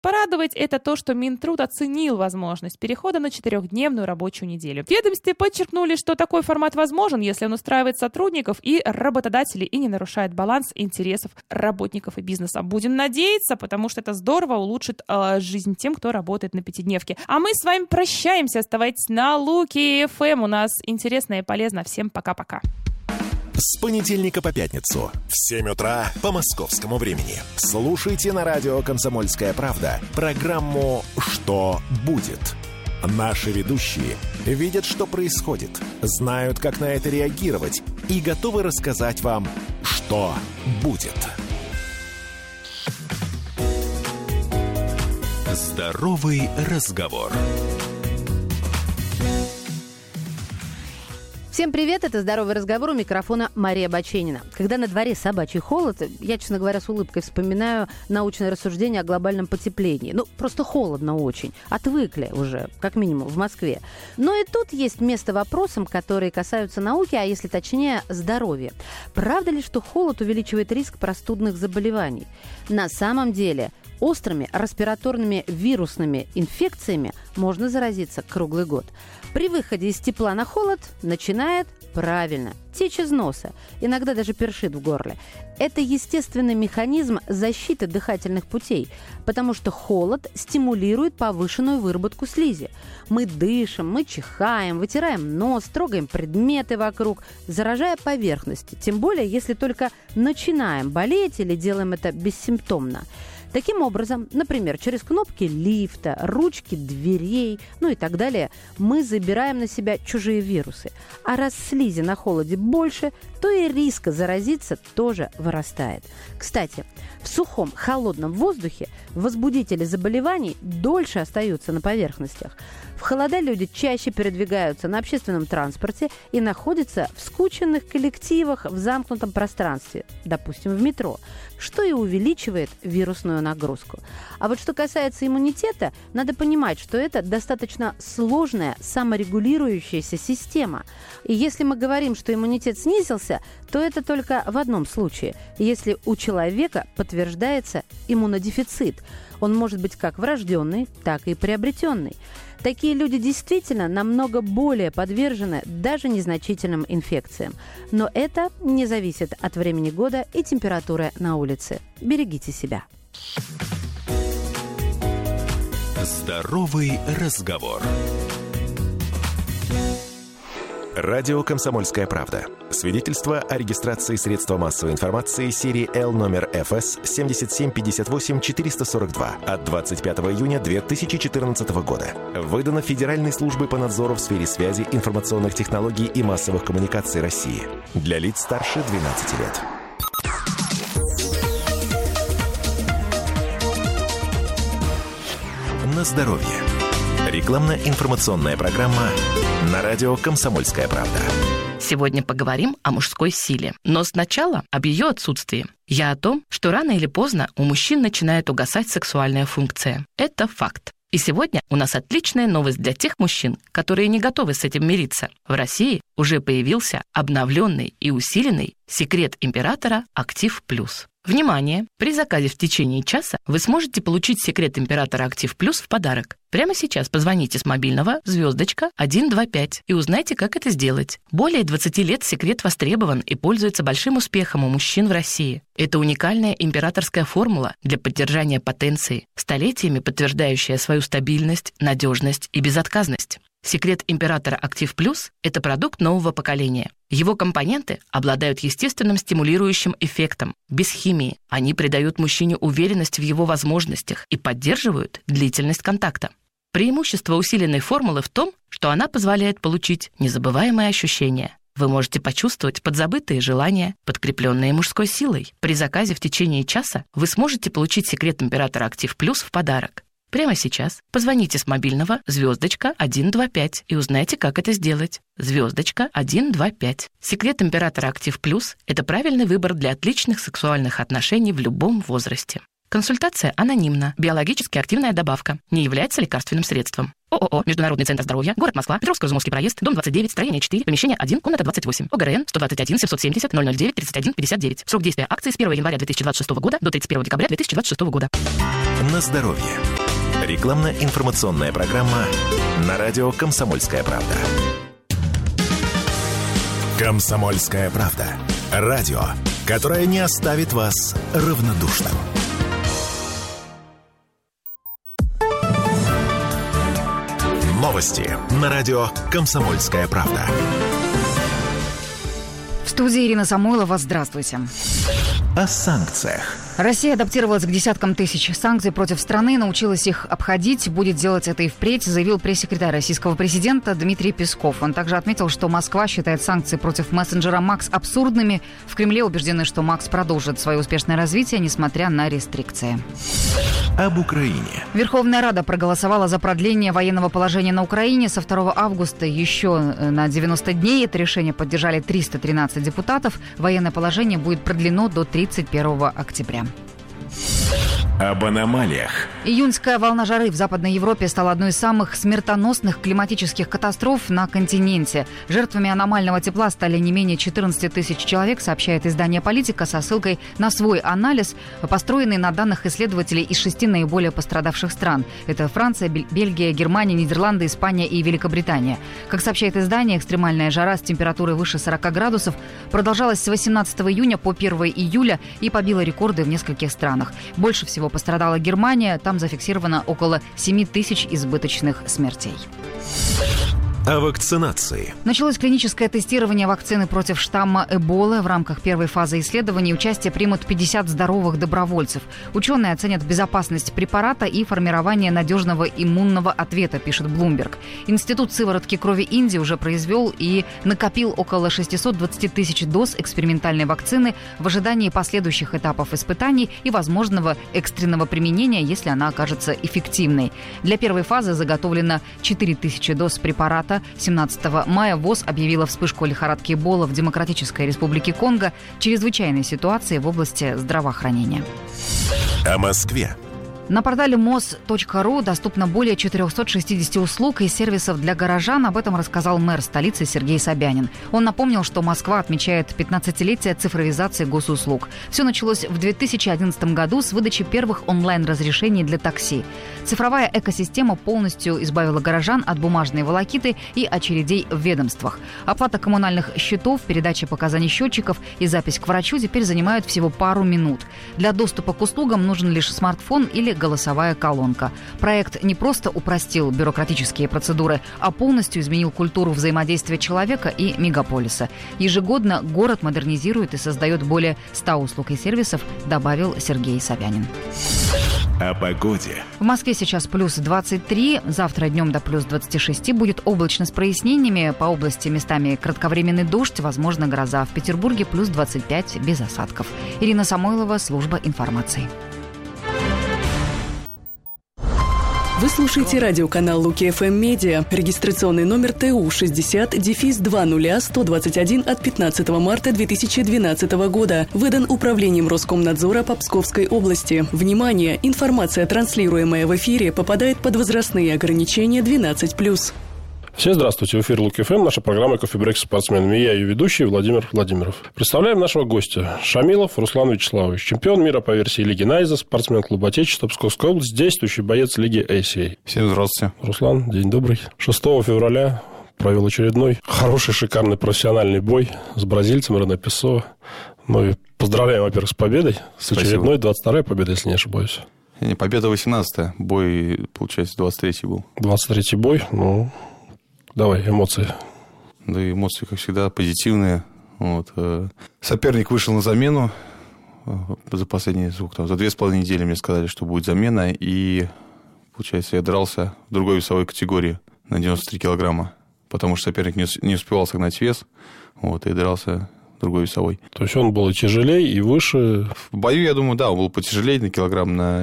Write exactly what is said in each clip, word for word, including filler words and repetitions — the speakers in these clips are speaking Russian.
Порадовать это то, что Минтруд оценил возможность перехода на четырехдневную рабочую неделю. В ведомстве подчеркнули, что такой формат возможен, если он устраивает сотрудников и работодателей и не нарушает баланс интересов работников и бизнеса. Будем надеяться, потому что это здорово улучшит э, жизнь тем, кто работает на пятидневке. А мы с вами прощаемся. Оставайтесь на Луки эф эм. У нас интересно и полезно. Всем пока-пока. С понедельника по пятницу в семь утра по московскому времени слушайте на радио «Комсомольская правда» программу «Что будет?». Наши ведущие видят, что происходит, знают, как на это реагировать и готовы рассказать вам, что будет. Здоровый разговор. Всем привет, это «Здоровый разговор», у микрофона Мария Баченина. Когда на дворе собачий холод, я, честно говоря, с улыбкой вспоминаю научное рассуждение о глобальном потеплении. Ну, просто холодно очень. Отвыкли уже, как минимум, в Москве. Но и тут есть место вопросам, которые касаются науки, а если точнее, здоровья. Правда ли, что холод увеличивает риск простудных заболеваний? На самом деле, острыми респираторными вирусными инфекциями можно заразиться круглый год. При выходе из тепла на холод начинает, правильно, течь из носа, иногда даже першит в горле. Это естественный механизм защиты дыхательных путей, потому что холод стимулирует повышенную выработку слизи. Мы дышим, мы чихаем, вытираем нос, трогаем предметы вокруг, заражая поверхности, тем более, если только начинаем болеть или делаем это бессимптомно. Таким образом, например, через кнопки лифта, ручки дверей, ну и так далее, мы забираем на себя чужие вирусы. А раз слизи на холоде больше, то и риск заразиться тоже вырастает. Кстати, в сухом, холодном воздухе возбудители заболеваний дольше остаются на поверхностях. В холода люди чаще передвигаются на общественном транспорте и находятся в скученных коллективах в замкнутом пространстве, допустим, в метро, что и увеличивает вирусную нагрузку. А вот что касается иммунитета, надо понимать, что это достаточно сложная саморегулирующаяся система. И если мы говорим, что иммунитет снизился, то это только в одном случае, если у человека подтверждается иммунодефицит. Он может быть как врожденный, так и приобретенный. Такие люди действительно намного более подвержены даже незначительным инфекциям. Но это не зависит от времени года и температуры на улице. Берегите себя. Здоровый разговор. Радио «Комсомольская правда». Свидетельство о регистрации средства массовой информации серии Л номер эф эс семь семь пять восемь четыре сорок два от двадцать пятого июня две тысячи четырнадцатого года. Выдано Федеральной службой по надзору в сфере связи, информационных технологий и массовых коммуникаций России. Для лиц старше двенадцати лет. На здоровье. Рекламно-информационная программа на радио «Комсомольская правда». Сегодня поговорим о мужской силе. Но сначала об ее отсутствии. Я о том, что рано или поздно у мужчин начинает угасать сексуальная функция. Это факт. И сегодня у нас отличная новость для тех мужчин, которые не готовы с этим мириться. В России уже появился обновленный и усиленный секрет императора Актив Плюс. Внимание! При заказе в течение часа вы сможете получить секрет императора Актив Плюс в подарок. Прямо сейчас позвоните с мобильного звездочка один два пять и узнайте, как это сделать. Более двадцати лет секрет востребован и пользуется большим успехом у мужчин в России. Это уникальная императорская формула для поддержания потенции, столетиями подтверждающая свою стабильность, надежность и безотказность. Секрет императора Актив Плюс – это продукт нового поколения. Его компоненты обладают естественным стимулирующим эффектом, без химии. Они придают мужчине уверенность в его возможностях и поддерживают длительность контакта. Преимущество усиленной формулы в том, что она позволяет получить незабываемые ощущения. Вы можете почувствовать подзабытые желания, подкрепленные мужской силой. При заказе в течение часа вы сможете получить секрет императора Актив Плюс в подарок. Прямо сейчас позвоните с мобильного звездочка один два пять и узнайте, как это сделать. Звездочка один два пять. Секрет императора Актив Плюс – это правильный выбор для отличных сексуальных отношений в любом возрасте. Консультация анонимна. Биологически активная добавка. Не является лекарственным средством. ООО «Международный центр здоровья», город Москва, Петровско-Измовский проезд, дом двадцать девять, строение четыре, помещение один, комната двадцать восемь. ОГРН сто двадцать один семьсот семьдесят ноль ноль девять тридцать один пятьдесят девять. Срок действия акции с первого января две тысячи двадцать шестого года до тридцать первого декабря две тысячи двадцать шестого года. На здоровье. Рекламно-информационная программа на радио «Комсомольская правда». «Комсомольская правда». Радио, которое не оставит вас равнодушным. Новости на радио «Комсомольская правда». В студии Ирина Самойлова. Здравствуйте. О санкциях. Россия адаптировалась к десяткам тысяч санкций против страны, научилась их обходить, будет делать это и впредь, заявил пресс-секретарь российского президента Дмитрий Песков. Он также отметил, что Москва считает санкции против мессенджера Макс абсурдными. В Кремле убеждены, что Макс продолжит свое успешное развитие, несмотря на рестрикции. Об Украине. Верховная Рада проголосовала за продление военного положения на Украине со второго августа еще на девяносто дней. Это решение поддержали триста тринадцать депутатов. Военное положение будет продлено до тридцать первого октября. Об аномалиях. Июньская волна жары в Западной Европе стала одной из самых смертоносных климатических катастроф на континенте. Жертвами аномального тепла стали не менее четырнадцать тысяч человек, сообщает издание «Политика» со ссылкой на свой анализ, построенный на данных исследователей из шести наиболее пострадавших стран. Это Франция, Бельгия, Германия, Нидерланды, Испания и Великобритания. Как сообщает издание, экстремальная жара с температурой выше сорока градусов продолжалась с восемнадцатого июня по первого июля и побила рекорды в нескольких странах. Больше всего пострадала Германия, там зафиксировано около семь тысяч избыточных смертей. О вакцинации. Началось клиническое тестирование вакцины против штамма Эболы. В рамках первой фазы исследований участие примут пятьдесят здоровых добровольцев. Ученые оценят безопасность препарата и формирование надежного иммунного ответа, пишет Bloomberg. Институт сыворотки крови Индии уже произвел и накопил около шестьсот двадцать тысяч доз экспериментальной вакцины в ожидании последующих этапов испытаний и возможного экстренного применения, если она окажется эффективной. Для первой фазы заготовлено четыре тысячи доз препарата. семнадцатого мая ВОЗ объявила вспышку лихорадки Эбола в Демократической Республике Конго, чрезвычайной ситуации в области здравоохранения. О Москве. На портале моз точка ру доступно более четыреста шестьдесят услуг и сервисов для горожан. Об этом рассказал мэр столицы Сергей Собянин. Он напомнил, что Москва отмечает пятнадцатилетие цифровизации госуслуг. Все началось в две тысячи одиннадцатом году с выдачи первых онлайн-разрешений для такси. Цифровая экосистема полностью избавила горожан от бумажной волокиты и очередей в ведомствах. Оплата коммунальных счетов, передача показаний счетчиков и запись к врачу теперь занимают всего пару минут. Для доступа к услугам нужен лишь смартфон или голосовая колонка. Проект не просто упростил бюрократические процедуры, а полностью изменил культуру взаимодействия человека и мегаполиса. Ежегодно город модернизирует и создает более ста услуг и сервисов, добавил Сергей Собянин. О погоде. В Москве сейчас плюс двадцать три, завтра днем до плюс двадцать шесть, будет облачно с прояснениями, по области местами кратковременный дождь, возможно гроза. В Петербурге плюс двадцать пять без осадков. Ирина Самойлова, служба информации. Вы слушаете радиоканал Луки эф эм Медиа. Регистрационный номер тэ у шестьдесят два нуля сто двадцать один от пятнадцатого марта две тысячи двенадцатого года. Выдан Управлением Роскомнадзора по Псковской области. Внимание! Информация, транслируемая в эфире, попадает под возрастные ограничения двенадцать плюс. Всем здравствуйте, в эфире Луки эф эм, наша программа «Кофе-брейк с спортсменами». И я, ее ведущий, Владимир Владимиров. Представляем нашего гостя. Шамилов Руслан Вячеславович, чемпион мира по версии Лиги Найза, спортсмен клуба Отечества, Псковской области, действующий боец Лиги эй си эй. Всем здравствуйте. Руслан, день добрый. шестого февраля провел очередной хороший, шикарный профессиональный бой с бразильцем Рене Песо. Ну и поздравляем, во-первых, с победой. С Спасибо. Очередной двадцать вторая победа, если не ошибаюсь. Не, победа восемнадцатая, бой, получается, двадцать третий был. двадцать третий бой, ну... Давай, эмоции. Да, эмоции, как всегда, позитивные. Вот. Соперник вышел на замену. За последние, там, за две с половиной недели мне сказали, что будет замена. И, получается, я дрался в другой весовой категории на девяносто три килограмма. Потому что соперник не успевал согнать вес. Вот, и дрался в другой весовой. То есть он был и тяжелее, и выше? В бою, я думаю, да, он был потяжелее на килограмм на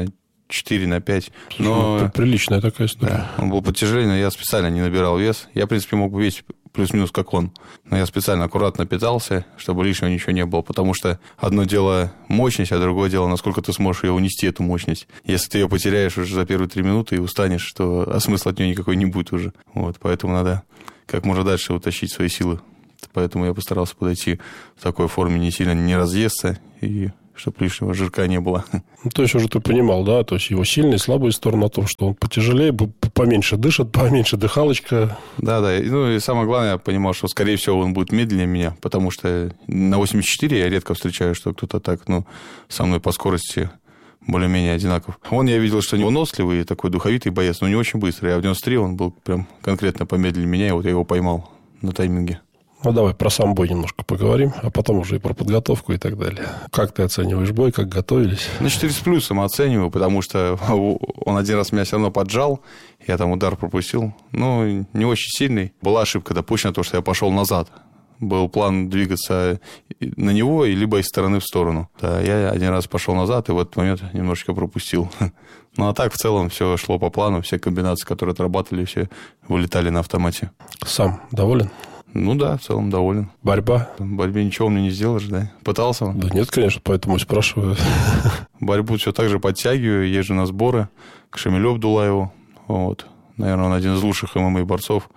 четыре на пять. Но... Это приличная такая история. Да, он был потяжелее, но я специально не набирал вес. Я, в принципе, мог бы весить плюс-минус как он. Но я специально аккуратно питался, чтобы лишнего ничего не было. Потому что одно дело мощность, а другое дело, насколько ты сможешь ее унести, эту мощность. Если ты ее потеряешь уже за первые три минуты и устанешь, то а смысла от нее никакой не будет уже. Вот, поэтому надо как можно дальше утащить свои силы. Поэтому я постарался подойти в такой форме, не сильно не разъесться, и чтобы лишнего жирка не было. Ну, то есть уже ты понимал, да? То есть его сильные и слабые стороны о том, что он потяжелее, поменьше дышит, поменьше дыхалочка. Да, да. Ну и самое главное, я понимал, что, скорее всего, он будет медленнее меня, потому что на восемьдесят четыре я редко встречаю, что кто-то так, ну, со мной по скорости более-менее одинаков. Он, я видел, что невыносливый, такой духовитый боец, но не очень быстрый. А в девяносто три он был прям конкретно помедленнее меня, и вот я его поймал на тайминге. Ну, давай про сам бой немножко поговорим, а потом уже и про подготовку и так далее. Как ты оцениваешь бой, как готовились? Ну, четыре с плюсом оцениваю, потому что он один раз меня все равно поджал, я там удар пропустил. Ну, не очень сильный. Была ошибка допущена, то, что я пошел назад. Был план двигаться на него, и либо из стороны в сторону. Да, я один раз пошел назад, и в этот момент немножечко пропустил. Ну, а так, в целом, все шло по плану, все комбинации, которые отрабатывали, все вылетали на автомате. Сам доволен? Ну да, в целом доволен. Борьба? В борьбе ничего мне не сделаешь, да? Пытался он? Да нет, конечно, поэтому и спрашиваю. Борьбу все так же подтягиваю, езжу на сборы к Шамилю Абдуллаеву. Вот. Наверное, он один из лучших ММА-борцов.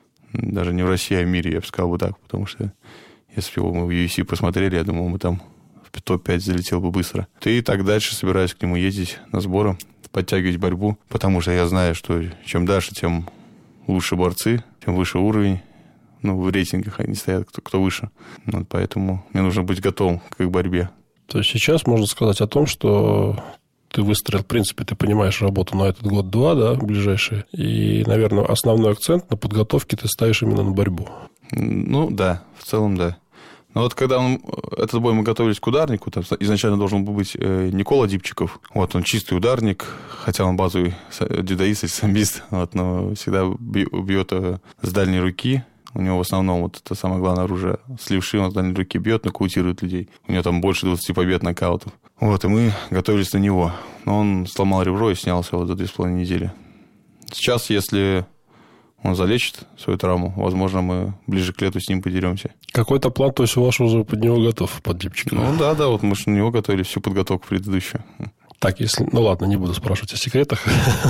Даже не в России, а в мире, я бы сказал бы так. Потому что если бы мы в ю эф си посмотрели, я думаю, мы там в топ пять залетел бы быстро. И так дальше собираюсь к нему ездить на сборы, подтягивать борьбу. Потому что я знаю, что чем дальше, тем лучше борцы, тем выше уровень. Ну, в рейтингах они стоят, кто, кто выше. Вот, поэтому мне нужно быть готовым к их борьбе. То есть сейчас можно сказать о том, что ты выстроил, в принципе, ты понимаешь работу на этот год-два, да, ближайшие. И, наверное, основной акцент на подготовке ты ставишь именно на борьбу. Ну, да, в целом, да. Но вот когда он, этот бой мы готовились к ударнику, там изначально должен был быть Никола Дипчиков. Вот, он чистый ударник, хотя он базовый дзюдоист, самбист, вот, но всегда бьет с дальней руки. У него в основном вот это самое главное оружие. С левши он с дальней руки бьет, нокаутирует людей. У него там больше двадцати побед, нокаутов. Вот, и мы готовились на него. Но он сломал ребро и снялся вот за две с половиной недели. Сейчас, если он залечит свою травму, возможно, мы ближе к лету с ним подеремся. Какой-то план, то есть у вас уже под него готов, под Дипчика? Ну да, да, вот мы же на него готовили всю подготовку предыдущую. Так, если... Ну, ладно, не буду спрашивать о секретах.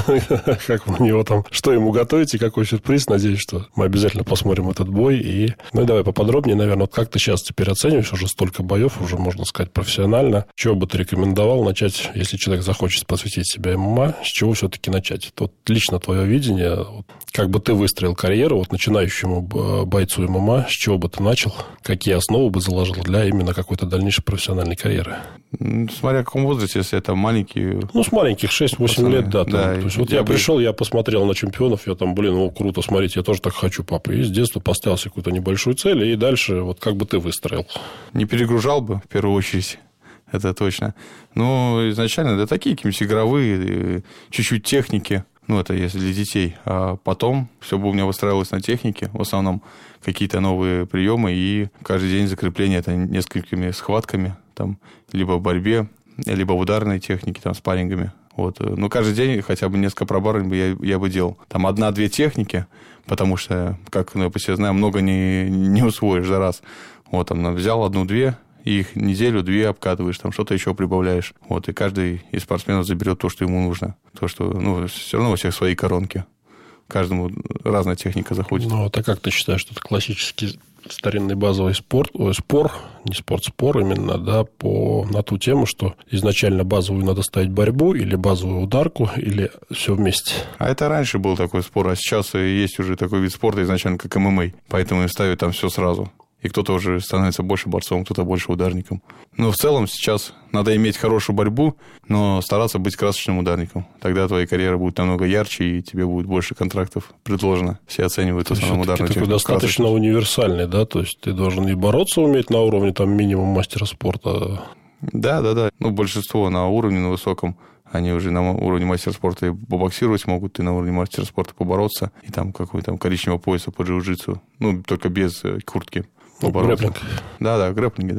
Как вы на него там... Что ему готовите, какой сюрприз. Надеюсь, что мы обязательно посмотрим этот бой. И... Ну, и давай поподробнее, наверное, вот как ты сейчас теперь оцениваешь уже столько боев, уже, можно сказать, профессионально. Чего бы ты рекомендовал начать, если человек захочет посвятить себя ММА, с чего все-таки начать? Вот лично твое видение, вот, как бы ты выстроил карьеру, вот начинающему бойцу ММА, с чего бы ты начал? Какие основы бы заложил для именно какой-то дальнейшей профессиональной карьеры? Смотря в каком возрасте, если это маленький... Ну, с маленьких, шесть-восемь лет, да. Там, да то есть, вот я, я пришел, бы... я посмотрел на чемпионов, я там, блин, ну, круто, смотрите, я тоже так хочу, папа. И с детства поставил себе какую-то небольшую цель, и дальше вот как бы ты выстроил? Не перегружал бы, в первую очередь, это точно. Ну, изначально, да, такие какие-нибудь игровые, чуть-чуть техники, ну, это если для детей. А потом все бы у меня выстраивалось на технике, в основном какие-то новые приемы, и каждый день закрепление это несколькими схватками, там, либо в борьбе, либо в ударной технике, там, спаррингами. Вот. Ну, каждый день хотя бы несколько пробарок я, я бы делал. Там одна-две техники, потому что, как ну, я по себе знаю, много не, не усвоишь за раз. Вот, там, взял одну-две, и их неделю-две обкатываешь, там, что-то еще прибавляешь. Вот, и каждый из спортсменов заберет то, что ему нужно. То, что, ну, все равно у всех свои коронки. Каждому разная техника заходит. Ну, а как ты считаешь, что это классический старинный базовый спорт, ой, спор, не спорт, спор именно, да, по, на ту тему, что изначально базовую надо ставить борьбу или базовую ударку, или все вместе? А это раньше был такой спор, а сейчас есть уже такой вид спорта изначально, как ММА, поэтому и ставят там все сразу. И кто-то уже становится больше борцом, кто-то больше ударником. Но в целом сейчас надо иметь хорошую борьбу, но стараться быть красочным ударником. Тогда твоя карьера будет намного ярче, и тебе будет больше контрактов предложено. Все оценивают в основном ударную технику. Такой достаточно универсальный, да? То есть ты должен и бороться уметь на уровне там минимум мастера спорта. Да, да, да. Ну, большинство на уровне, на высоком. Они уже на уровне мастера спорта и побоксировать могут, и на уровне мастера спорта побороться. И там какой-то коричневого пояса по джиу-джитсу. Ну, только без куртки. Ну, грэпплинг. Да, да, грэпплинги, да.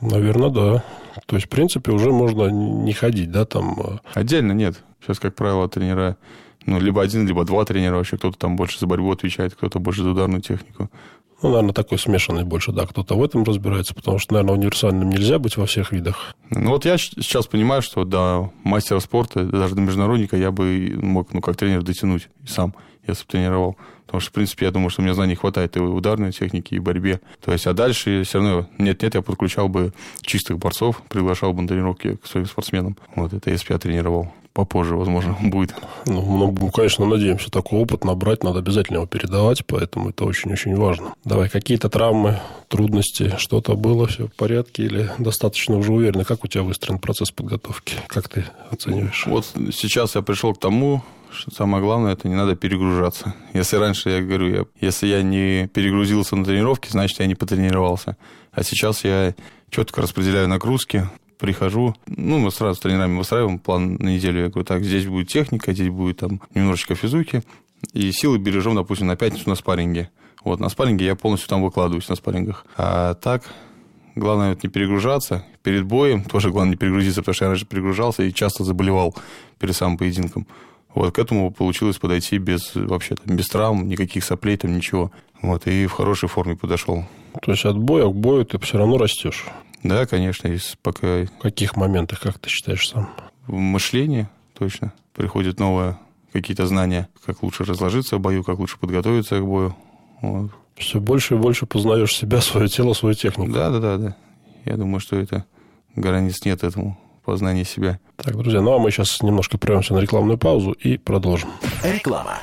Наверное, да. То есть, в принципе, уже можно не ходить, да, там... Отдельно нет. Сейчас, как правило, тренера, ну, либо один, либо два тренера вообще. Кто-то там больше за борьбу отвечает, кто-то больше за ударную технику. Ну, наверное, такой смешанный больше, да. Кто-то в этом разбирается, потому что, наверное, универсальным нельзя быть во всех видах. Ну, вот я сейчас понимаю, что до мастера спорта, даже до международника я бы мог, ну, как тренер дотянуть и сам, если бы тренировал. Потому что, в принципе, я думаю, что у меня знаний хватает и в ударной технике, и в борьбе. То есть, а дальше все равно, нет-нет, я подключал бы чистых борцов, приглашал бы на тренировки к своим спортсменам. Вот это если бы я тренировал. Попозже, возможно, будет. Ну, мы, конечно, надеемся, такой опыт набрать, надо обязательно его передавать, поэтому это очень-очень важно. Давай, какие-то травмы, трудности, что-то было, все в порядке или достаточно уже уверенно? Как у тебя выстроен процесс подготовки? Как ты оцениваешь? Вот сейчас я пришел к тому, что самое главное, это не надо перегружаться. Если раньше, я говорю, я, если я не перегрузился на тренировке, значит, я не потренировался. А сейчас я четко распределяю нагрузки, прихожу, ну, мы сразу с тренерами выстраиваем план на неделю. Я говорю, так, здесь будет техника, здесь будет там немножечко физуки, и силы бережем, допустим, на пятницу на спарринге. Вот, на спарринге я полностью там выкладываюсь на спаррингах. А так, главное вот не перегружаться. Перед боем тоже главное не перегрузиться, потому что я раньше перегружался и часто заболевал перед самым поединком. Вот, к этому получилось подойти без, вообще, там, без травм, никаких соплей, там, ничего. Вот, и в хорошей форме подошел. То есть от боя к бою ты все равно растешь? Да, конечно, есть пока... В каких моментах, как ты считаешь сам? В мышлении, точно. Приходят новые какие-то знания, как лучше разложиться в бою, как лучше подготовиться к бою. Вот. Все больше и больше познаешь себя, свое тело, свою технику. Да, да, да, да. Я думаю, что это границ нет этому, познания себя. Так, друзья, ну а мы сейчас немножко прервемся на рекламную паузу и продолжим. Реклама.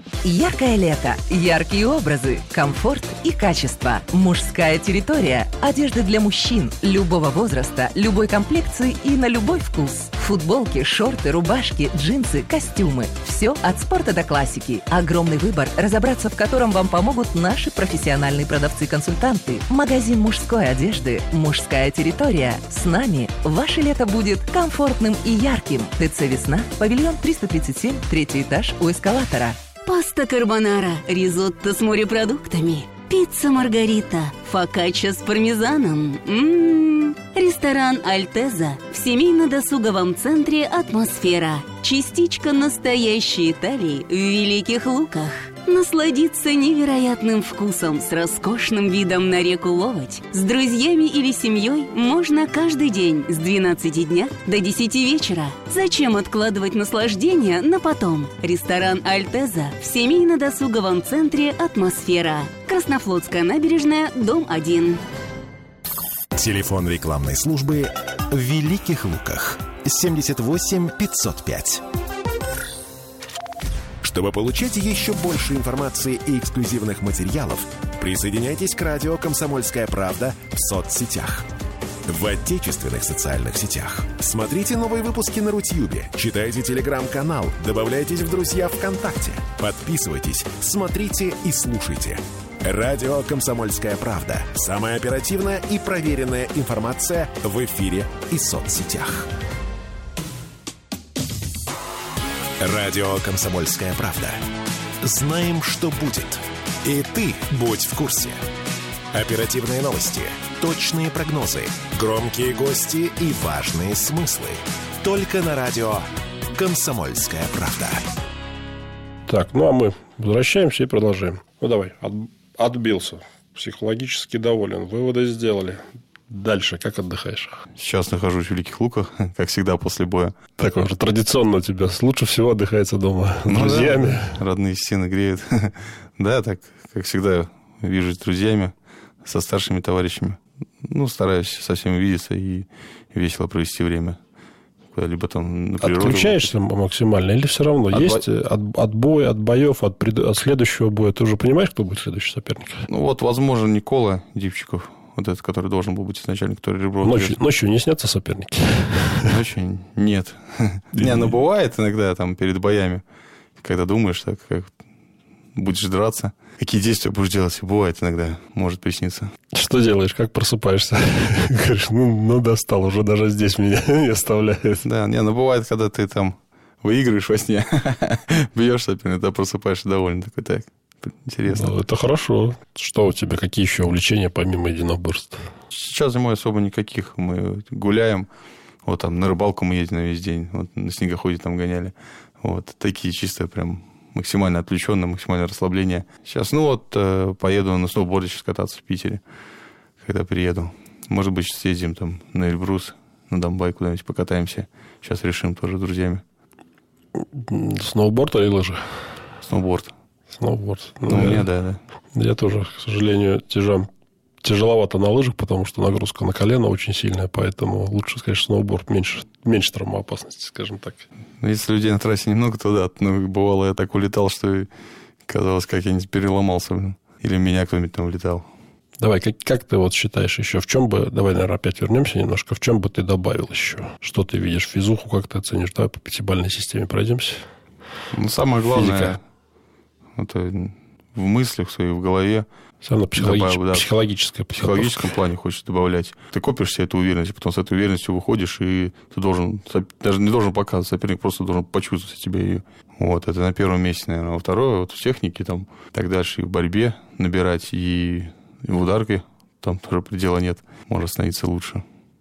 Яркое лето, яркие образы, комфорт и качество. Мужская территория. Одежда для мужчин любого возраста, любой комплекции и на любой вкус. Футболки, шорты, рубашки, джинсы, костюмы. Все от спорта до классики. Огромный выбор, разобраться в котором вам помогут наши профессиональные продавцы-консультанты. Магазин мужской одежды «Мужская территория». С нами ваше лето будет комфортным и ярким. ТЦ «Весна», павильон триста тридцать семь, третий этаж у эскалатора. Паста карбонара, ризотто с морепродуктами, пицца маргарита, фокачча с пармезаном. М-м-м. Ресторан «Альтеза» в семейно-досуговом центре «Атмосфера». Частичка настоящей Италии в Великих Луках. Насладиться невероятным вкусом с роскошным видом на реку Ловоть. С друзьями или семьей можно каждый день с двенадцати дня до десяти вечера. Зачем откладывать наслаждение на потом? Ресторан «Альтеза» в семейно-досуговом центре «Атмосфера». Краснофлотская набережная, дом один. Телефон рекламной службы в Великих Луках. семьдесят восемь пятьсот пять. Чтобы получать еще больше информации и эксклюзивных материалов, присоединяйтесь к радио «Комсомольская правда» в соцсетях. В отечественных социальных сетях. Смотрите новые выпуски на Рутьюбе, читайте телеграм-канал, добавляйтесь в друзья ВКонтакте, подписывайтесь, смотрите и слушайте. Радио «Комсомольская правда». Самая оперативная и проверенная информация в эфире и соцсетях. Радио «Комсомольская правда». Знаем, что будет. И ты будь в курсе. Оперативные новости, точные прогнозы, громкие гости и важные смыслы. Только на радио «Комсомольская правда». Так, ну а мы возвращаемся и продолжаем. Ну давай, от, отбился. Психологически доволен. Выводы сделали. Дальше как отдыхаешь? Сейчас нахожусь в Великих Луках, как всегда, после боя. Так уже традиционно у тебя. Лучше всего отдыхается дома с друзьями. Ну, да, родные стены греют. Да, так, как всегда, вижусь с друзьями, со старшими товарищами. Ну, стараюсь со всеми видеться и весело провести время. Либо там на природу. Отключаешься максимально или все равно? От есть бо... от, от боя, от боев, от, пред... от следующего боя? Ты уже понимаешь, кто будет следующий соперник? Ну, вот, возможно, Никола Дивчиков. Вот этот, который должен был быть изначально, который ребро... Ночью, ночью не снятся соперники? Ночью нет. Не, ну бывает иногда там перед боями, когда думаешь, так как будешь драться, какие действия будешь делать, бывает иногда, может присниться. Что делаешь, как просыпаешься? Говоришь, ну, ну достал, уже даже здесь меня не оставляет. Да, не, ну бывает, когда ты там выигрываешь во сне, бьешь соперника, ты просыпаешься довольно такой, так, интересно. Ну, это хорошо. Что у тебя, какие еще увлечения помимо единоборств? Сейчас зимой особо никаких. Мы гуляем. Вот там на рыбалку мы ездим на весь день. Вот на снегоходе там гоняли. Вот такие чисто прям максимально отвлеченные, максимальное расслабление. Сейчас, ну вот, поеду на сноуборде сейчас кататься в Питере, когда приеду. Может быть, съездим там на Эльбрус, на Домбай куда-нибудь покатаемся. Сейчас решим тоже с друзьями. Сноуборд или лыжи? Сноуборд. Сноуборд. Ну, у меня, да, да. Я тоже, к сожалению, тяжам, тяжеловато на лыжах, потому что нагрузка на колено очень сильная, поэтому лучше, конечно, сноуборд, меньше, меньше травмоопасности, скажем так. Ну, если людей на трассе немного, то да. Ну, бывало, я так улетал, что казалось, как я не переломался. Или меня кто-нибудь там улетал. Давай, как, как ты вот считаешь еще, в чем бы, давай, наверное, опять вернемся немножко, в чем бы ты добавил еще? Что ты видишь? Физуху как ты оценишь? Давай по пятибалльной системе пройдемся. Ну, самое главное, Физика. Это в мыслях своей, в голове. Все равно психологич... добавил, да, психологическое. В психологическом плане хочешь добавлять. Ты копишь себе эту уверенность, потом с этой уверенностью выходишь, и ты должен, даже не должен показывать, соперник просто должен почувствовать себе ее. Вот, это на первом месте, наверное. Во второе, вот в технике там, так дальше, и в борьбе набирать, и, и в ударке там тоже предела нет. Может становиться лучше.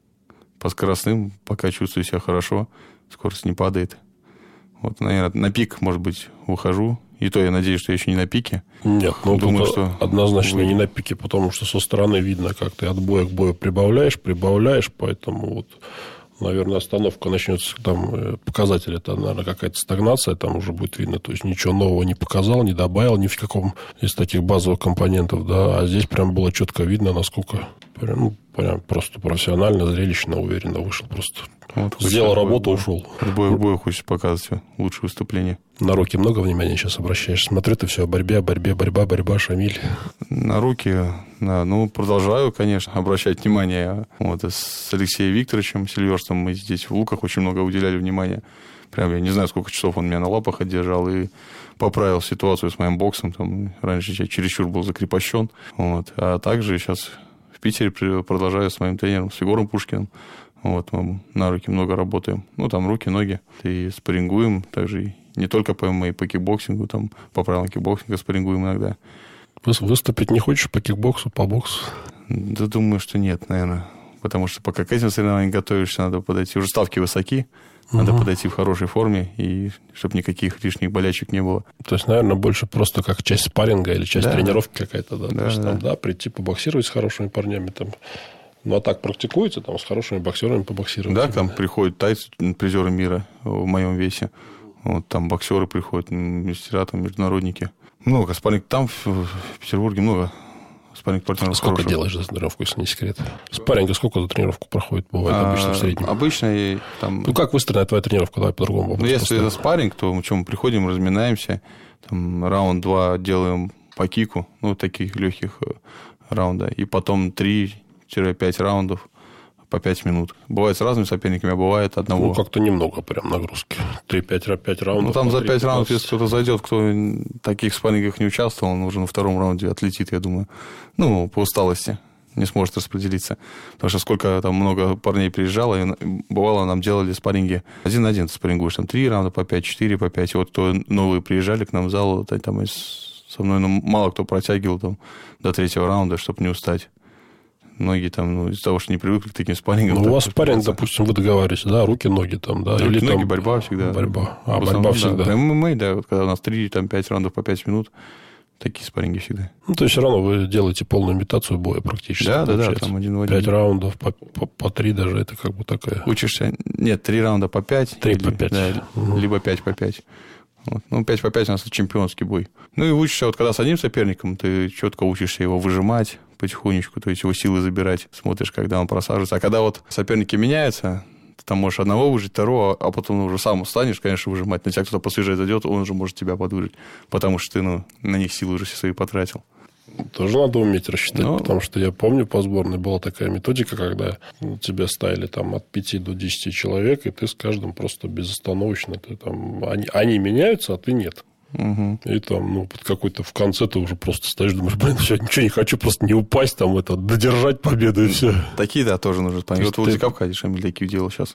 По скоростным пока чувствую себя хорошо, скорость не падает. Вот, наверное, на пик, может быть, выхожу. И то я надеюсь, что я еще не на пике. Нет, ну думаю, что однозначно вы... не на пике, потому что со стороны видно, как ты от боя к бою прибавляешь, прибавляешь, поэтому вот, наверное, остановка начнется, там показатель, это, наверное, какая-то стагнация, там уже будет видно, то есть ничего нового не показал, не добавил ни в каком из таких базовых компонентов, да, а здесь прям было четко видно, насколько прям, ну, прям просто профессионально, зрелищно, уверенно вышел просто. Вот, сделал работу, бой, ушел. От боя к бою хочешь показывать лучшее выступление. На руки много внимания сейчас обращаешь? Смотрю, ты все о борьбе, о борьбе, борьба, борьба, Шамиль. На руки, да, ну, продолжаю, конечно, обращать внимание. Вот, с Алексеем Викторовичем Сильверстом мы здесь в Луках очень много уделяли внимания. Прям я не знаю, сколько часов он меня на лапах одержал и поправил ситуацию с моим боксом. Там, раньше я чересчур был закрепощен. Вот. А также сейчас в Питере продолжаю с моим тренером, с Егором Пушкиным. Вот, мы на руки много работаем. Ну, там руки, ноги. И спаррингуем. Также и не только по ММА, и по кикбоксингу. Там по правилам кикбоксинга спаррингуем иногда. Выступить не хочешь по кикбоксу, по боксу? Да думаю, что нет, наверное. Потому что пока к этим соревнованиям готовишься, надо подойти. Уже ставки высоки. Надо угу. подойти в хорошей форме, и чтобы никаких лишних болячек не было. То есть, наверное, больше просто как часть спарринга или часть да. тренировки какая-то. Да, да, то есть, да. Там, да, прийти побоксировать с хорошими парнями там. Ну, а так практикуете, там, с хорошими боксерами побоксировать? Да, там приходят тайцы, призеры мира в моем весе. Вот там боксеры приходят, мастера, там, международники. Много спарринг. Там, в, в Петербурге, много спарринг-партнеров. Сколько хороших. делаешь за тренировку, если не секрет? Спарринга сколько за тренировку проходит, бывает, а, обычно в среднем? Обычно там... Ну, как выстроена твоя тренировка? Давай по-другому. Ну, если это спарринг, то мы, что, мы приходим, разминаемся, там, раунд два делаем по кику, ну, таких легких раунда, и потом три-пять раундов по пять минут. Бывает с разными соперниками, а бывает одного. Ну, как-то немного прям нагрузки. три-пять раундов. Ну, там за пять раундов, если кто-то зайдет, кто в таких спаррингах не участвовал, он уже на втором раунде отлетит, я думаю. Ну, по усталости не сможет распределиться. Потому что сколько там много парней приезжало, и бывало, нам делали спарринги один на один. Ты спаррингуешь там три раунда по пять, четыре по пять. И вот кто новые приезжали к нам в зал, там из... со мной ну, мало кто протягивал там, до третьего раунда, чтобы не устать. Многие там, ну, из-за того, что не привыкли к таким спаррингам. Ну, у вас спарринг, допустим, вы договариваетесь, да, руки, ноги там, да? Руки, или ноги, там... борьба всегда. Борьба. А, основном, борьба всегда. Да. ММА, да, вот когда у нас три-пять раундов по пять минут, такие спарринги всегда. Ну, то есть, все равно вы делаете полную имитацию боя практически. Да, да, да, там один в один. Пять раундов по, по, по три даже, это как бы такая... Учишься, нет, три раунда по пять. Три по пять. Да, угу. Либо пять по пять. Вот. Ну, пять по пять у нас чемпионский бой. Ну, и учишься, вот когда с одним соперником, ты четко учишься его выжимать потихонечку, то есть его силы забирать, смотришь, когда он просаживается. А когда вот соперники меняются, ты там можешь одного выжить, второго, а потом уже сам устанешь, конечно, выжимать. На тебя кто-то посвежее зайдет, он уже может тебя подвыжить, потому что ты, ну, на них силы уже все свои потратил. Тоже надо уметь рассчитать, Но... потому что я помню, по сборной была такая методика, когда тебя ставили там от пяти до десяти человек, и ты с каждым просто безостановочно, ты там, они, они меняются, а ты нет. Угу. И там, ну, под какой-то в конце ты уже просто стоишь, думаешь, блин, все, ничего не хочу, просто не упасть, там, это, додержать победу и все. Такие, да, тоже нужно понять. Вот ты... в Владикавказе Шамиль такие делал сейчас.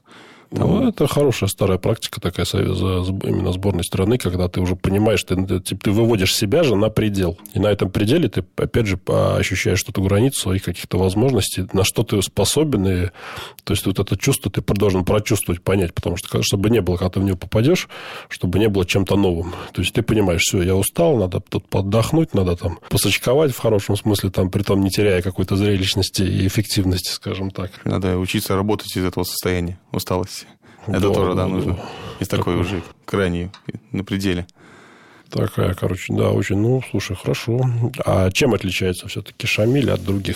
Там... Ну, это хорошая старая практика такая именно сборной страны, когда ты уже понимаешь, ты, ты, ты выводишь себя же на предел. И на этом пределе ты, опять же, ощущаешь эту границу своих каких-то возможностей, на что ты способен. И, то есть, вот это чувство ты должен прочувствовать, понять. Потому что, чтобы не было, когда ты в него попадешь, чтобы не было чем-то новым. То есть, ты понимаешь, все, я устал, надо тут поддохнуть, надо там посочковать в хорошем смысле, там, при том не теряя какой-то зрелищности и эффективности, скажем так. Надо учиться работать из этого состояния усталости. Это да, тоже, да, да нужно. Да. Из такой так... уже крайней, на пределе. Такая, короче, да, очень, ну, слушай, хорошо. А чем отличается все-таки Шамиль от других?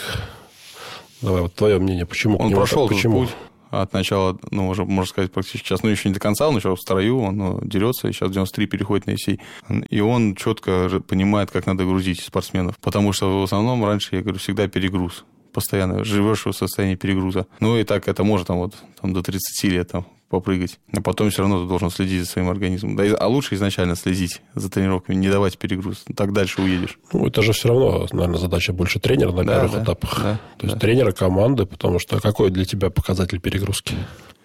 Давай, вот твое мнение, почему? Он прошел так, почему? Путь от начала, ну, уже, можно сказать, практически сейчас, ну, еще не до конца, он еще в строю, он ну, дерется, и сейчас девяносто три переходит на ИСИ. И он четко понимает, как надо грузить спортсменов. Потому что в основном раньше, я говорю, всегда перегруз. Постоянно живешь в состоянии перегруза. Ну, и так это может там, вот, там, до тридцати лет там, попрыгать. А потом все равно ты должен следить за своим организмом. Да, а лучше изначально следить за тренировками, не давать перегруз. Так дальше уедешь. Ну, это же все равно, наверное, задача больше тренера на да, первых да, этапах. Да, То есть, да. тренера команды, потому что какой для тебя показатель перегрузки?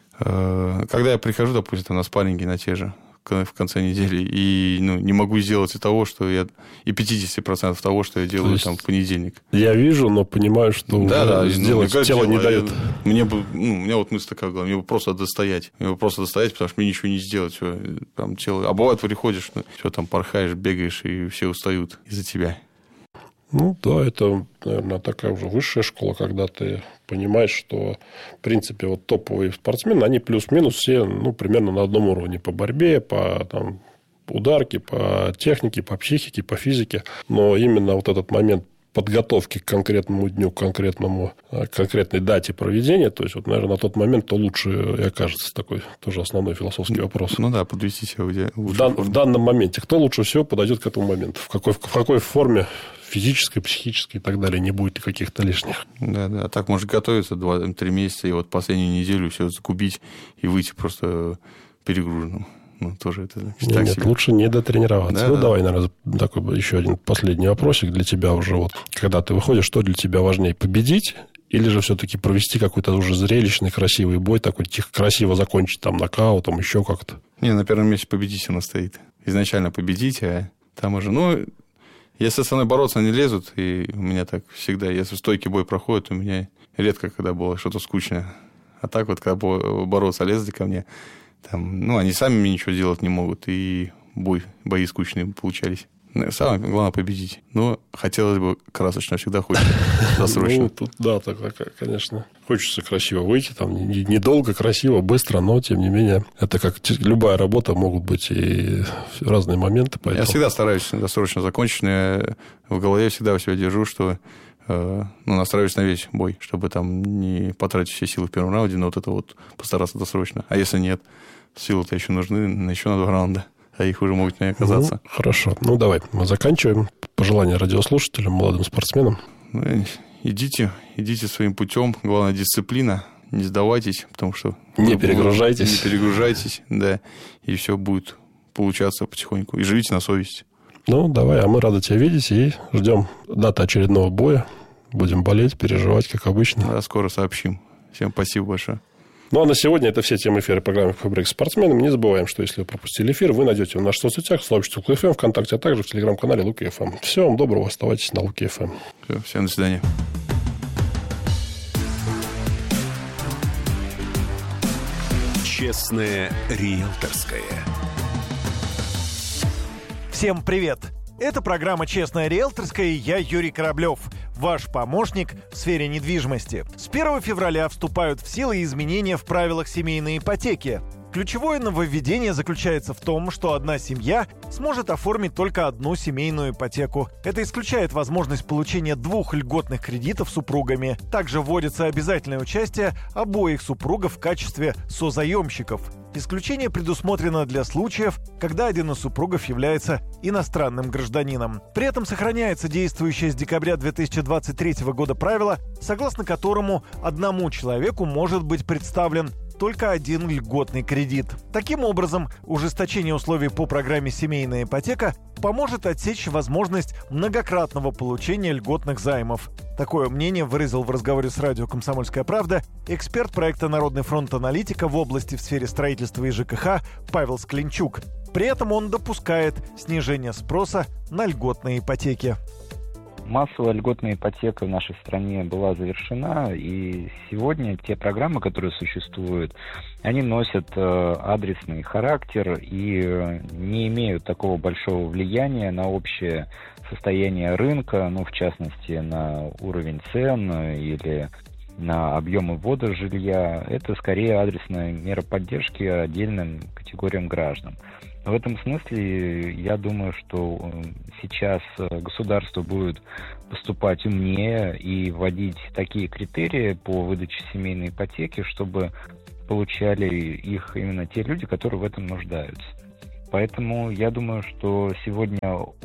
Когда я прихожу, допустим, на спарринги на те же, в конце недели, и ну, не могу сделать и того, что я... И пятьдесят процентов того, что я делаю там в понедельник. Я вижу, но понимаю, что да, да, сделать ну, тело не дает. Мне бы, ну, у меня вот мысль такая была, мне бы просто достоять. Мне бы просто достоять, потому что мне ничего не сделать. Все, там, тело... А бывает, приходишь, ну, все там порхаешь, бегаешь, и все устают из-за тебя. Ну, да, это, наверное, такая уже высшая школа, когда ты понимаешь, что, в принципе, вот топовые спортсмены, они плюс-минус все, ну, примерно на одном уровне по борьбе, по там, ударке, по технике, по психике, по физике. Но именно вот этот момент подготовки к конкретному дню, к конкретному, конкретной дате проведения, то есть, вот, наверное, на тот момент то лучше и окажется такой тоже основной философский вопрос. Ну да, подвести себя где в, дан, в данном моменте. Кто лучше всего подойдет к этому моменту? В какой, в какой форме физической, психической и так далее, не будет каких-то лишних. Да, да. А так может готовиться два-три месяца, и вот последнюю неделю все закупить и выйти просто перегруженным. Ну, тоже это нет, нет, лучше не дотренироваться. Да, ну, да. Давай, наверное, такой еще один последний вопросик для тебя уже. Вот, когда ты выходишь, что для тебя важнее, победить или же все-таки провести какой-то уже зрелищный, красивый бой, такой тихо, красиво закончить там нокаутом, еще как-то? Не, на первом месте победить оно стоит. Изначально победить, а там уже, ну... Если со мной бороться не лезут, и у меня так всегда, если стойкий бой проходит, у меня редко, когда было что-то скучное. А так вот, когда бороться лезли ко мне, там, ну, они сами мне ничего делать не могут, и бой, бои скучные получались. Самое главное победить. Но хотелось бы красочно, всегда хочется досрочно. Ну, тут, да, так, так, конечно. Хочется красиво выйти, там, недолго, красиво, быстро, но, тем не менее, это как любая работа, могут быть и разные моменты. Поэтому... Я всегда стараюсь досрочно закончить, но я в голове всегда у себя держу, что э, ну, настраиваюсь на весь бой, чтобы там не потратить все силы в первом раунде, но вот это вот постараться досрочно. А если нет, силы-то еще нужны, еще на два раунда. А их уже могут не оказаться. Ну, хорошо. Ну, давай, мы заканчиваем. Пожелания радиослушателям, молодым спортсменам. Ну, идите, идите своим путем. Главное, дисциплина. Не сдавайтесь, потому что... Не перегружайтесь. Не перегружайтесь, да. И все будет получаться потихоньку. И живите на совести. Ну, давай, а мы рады тебя видеть и ждем даты очередного боя. Будем болеть, переживать, как обычно. Да, скоро сообщим. Всем спасибо большое. Ну, а на сегодня это все темы эфира программы «Кофе-брейк с спортсменами». Не забываем, что если вы пропустили эфир, вы найдете его в наших соцсетях, в сообществе Луки-ФМ, ВКонтакте, а также в телеграм-канале Луки-ФМ. Всего вам доброго, оставайтесь на Луки-ФМ. Все, всем до свидания. Честное риэлторское. Всем привет! Это программа «Честная риэлторская» и я, Юрий Кораблев, ваш помощник в сфере недвижимости. С первого февраля вступают в силу изменения в правилах семейной ипотеки. Ключевое нововведение заключается в том, что одна семья сможет оформить только одну семейную ипотеку. Это исключает возможность получения двух льготных кредитов супругами. Также вводится обязательное участие обоих супругов в качестве созаемщиков. Исключение предусмотрено для случаев, когда один из супругов является иностранным гражданином. При этом сохраняется действующее с декабря две тысячи двадцать третьего года правило, согласно которому одному человеку может быть представлен только один льготный кредит. Таким образом, ужесточение условий по программе «Семейная ипотека» поможет отсечь возможность многократного получения льготных займов. Такое мнение выразил в разговоре с радио «Комсомольская правда» эксперт проекта «Народный фронт аналитика» в области в сфере строительства и ЖКХ Павел Скленчук. При этом он допускает снижение спроса на льготные ипотеки. Массовая льготная ипотека в нашей стране была завершена, и сегодня те программы, которые существуют, они носят э, адресный характер и э, не имеют такого большого влияния на общее состояние рынка, ну, в частности, на уровень цен или на объемы ввода жилья. Это скорее адресная мера поддержки отдельным категориям граждан. В этом смысле я думаю, что сейчас государство будет поступать умнее и вводить такие критерии по выдаче семейной ипотеки, чтобы получали их именно те люди, которые в этом нуждаются. Поэтому я думаю, что сегодня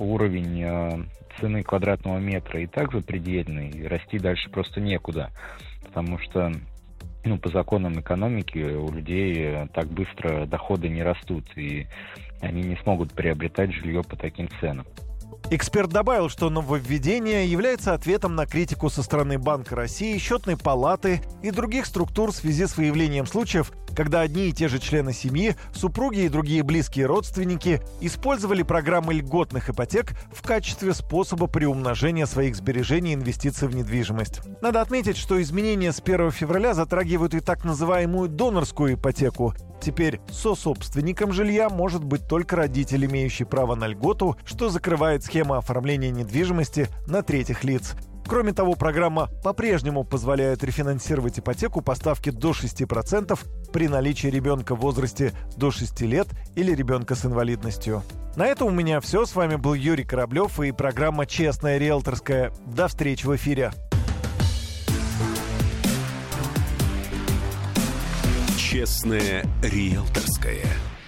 уровень цены квадратного метра и так запредельный, и расти дальше просто некуда, потому что ну, по законам экономики у людей так быстро доходы не растут, и они не смогут приобретать жилье по таким ценам. Эксперт добавил, что нововведение является ответом на критику со стороны Банка России, Счетной палаты и других структур в связи с выявлением случаев, когда одни и те же члены семьи, супруги и другие близкие родственники использовали программы льготных ипотек в качестве способа приумножения своих сбережений и инвестиций в недвижимость. Надо отметить, что изменения с первого февраля затрагивают и так называемую донорскую ипотеку. Теперь сособственником жилья может быть только родитель, имеющий право на льготу, что закрывает схему оформления недвижимости на третьих лиц. Кроме того, программа по-прежнему позволяет рефинансировать ипотеку по ставке до шести процентов при наличии ребенка в возрасте до шести лет или ребенка с инвалидностью. На этом у меня все. С вами был Юрий Кораблев и программа «Честная риэлторская». До встречи в эфире. Честная риэлторская.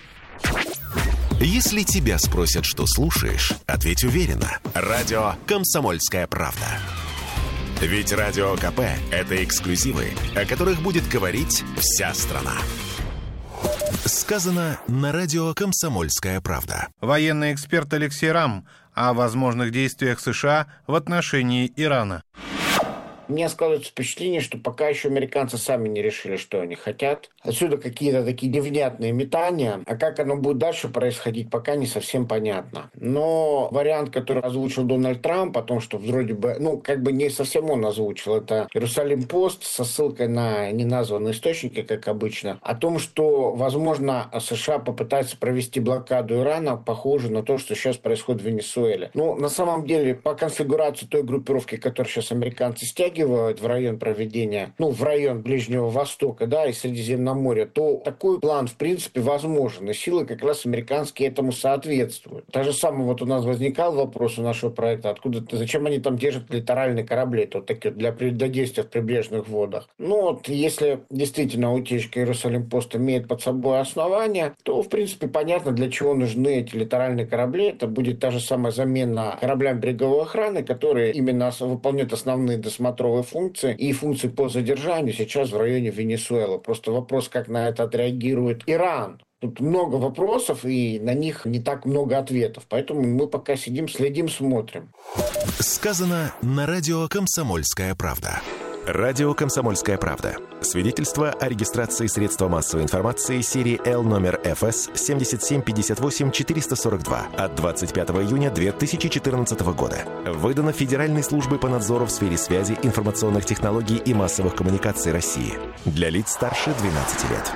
Если тебя спросят, что слушаешь, ответь уверенно. Радио «Комсомольская правда». Ведь Радио КП – это эксклюзивы, о которых будет говорить вся страна. Сказано на радио «Комсомольская правда». Военный эксперт Алексей Рам о возможных действиях США в отношении Ирана. У меня складывается впечатление, что пока еще американцы сами не решили, что они хотят. Отсюда какие-то такие невнятные метания. А как оно будет дальше происходить, пока не совсем понятно. Но вариант, который озвучил Дональд Трамп, о том, что вроде бы, ну, как бы не совсем он озвучил, это Иерусалим Пост со ссылкой на неназванные источники, как обычно, о том, что, возможно, США попытаются провести блокаду Ирана, похоже на то, что сейчас происходит в Венесуэле. Ну, на самом деле, по конфигурации той группировки, которую сейчас американцы стягивают в район проведения, ну, в район Ближнего Востока, да, и Средиземноморья, то такой план, в принципе, возможен. И силы как раз американские этому соответствуют. Так же самое вот у нас возникал вопрос у нашего проекта, откуда, зачем они там держат литеральные корабли, то такие для действия в прибрежных водах. Ну, вот, если действительно утечка Иерусалим-Пост имеет под собой основания, то, в принципе, понятно, для чего нужны эти литеральные корабли. Это будет та же самая замена кораблям береговой охраны, которые именно выполняют основные досмотровые функции и функции по задержанию сейчас в районе Венесуэлы. Просто вопрос, как на это отреагирует Иран. Тут много вопросов, и на них не так много ответов. Поэтому мы пока сидим, следим, смотрим. Сказано на радио «Комсомольская правда». Радио «Комсомольская правда». Свидетельство о регистрации средства массовой информации серии Л номер эф эс семь семь пять восемь четыре сорок два от двадцать пятого июня две тысячи четырнадцатого года. Выдано Федеральной службой по надзору в сфере связи, информационных технологий и массовых коммуникаций России. Для лиц старше двенадцати лет.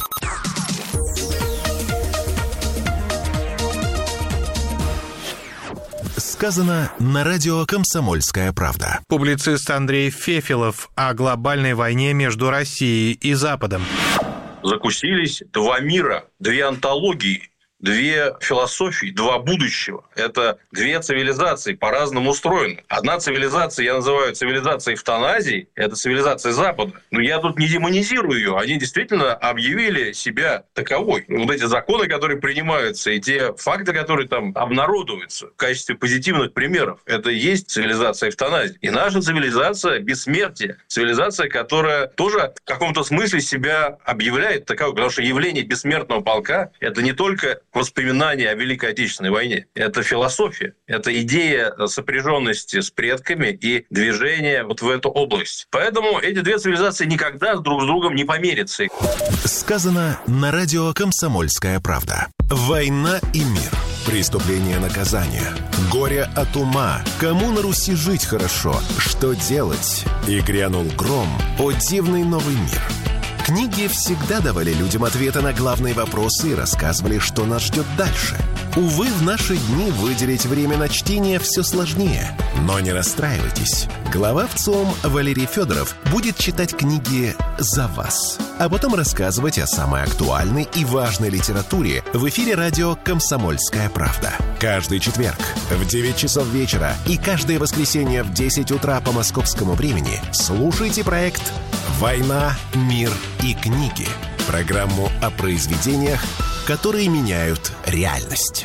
Сказано на радио «Комсомольская правда». Публицист Андрей Фефелов о глобальной войне между Россией и Западом. Закусились два мира, две антологии, две философии, два будущего. Это две цивилизации, по-разному устроены. Одна цивилизация, я называю цивилизацией эвтаназии, это цивилизация Запада. Но я тут не демонизирую ее. Они действительно объявили себя таковой. Вот эти законы, которые принимаются, и те факты, которые там обнародуются в качестве позитивных примеров, это и есть цивилизация эвтаназии. И наша цивилизация бессмертия. Цивилизация, которая тоже в каком-то смысле себя объявляет таковой. Потому что явление бессмертного полка – это не только воспоминания о Великой Отечественной войне. Это философия. Это идея сопряженности с предками и движения вот в эту область. Поэтому эти две цивилизации никогда друг с другом не помирятся. Сказано на радио «Комсомольская правда». Война и мир. Преступление, наказание. Горе от ума. Кому на Руси жить хорошо? Что делать? И грянул гром. О дивный новый мир. Книги всегда давали людям ответы на главные вопросы и рассказывали, что нас ждет дальше. Увы, в наши дни выделить время на чтение все сложнее. Но не расстраивайтесь. Глава ВЦИОМ Валерий Федоров будет читать книги за вас, а потом рассказывать о самой актуальной и важной литературе в эфире радио «Комсомольская правда». Каждый четверг в девять часов вечера и каждое воскресенье в десять утра по московскому времени слушайте проект «Война, мир и книги». Программу о произведениях, которые меняют реальность.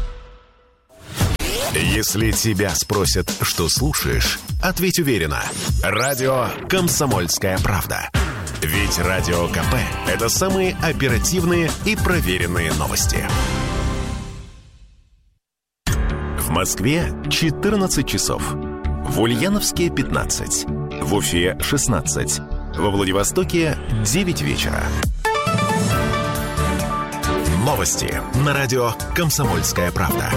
Если тебя спросят, что слушаешь, ответь уверенно. Радио «Комсомольская правда». Ведь Радио КП – это самые оперативные и проверенные новости. В Москве четырнадцать часов. В Ульяновске пятнадцать. В Уфе шестнадцать. Во Владивостоке девять вечера. Новости на радио «Комсомольская правда».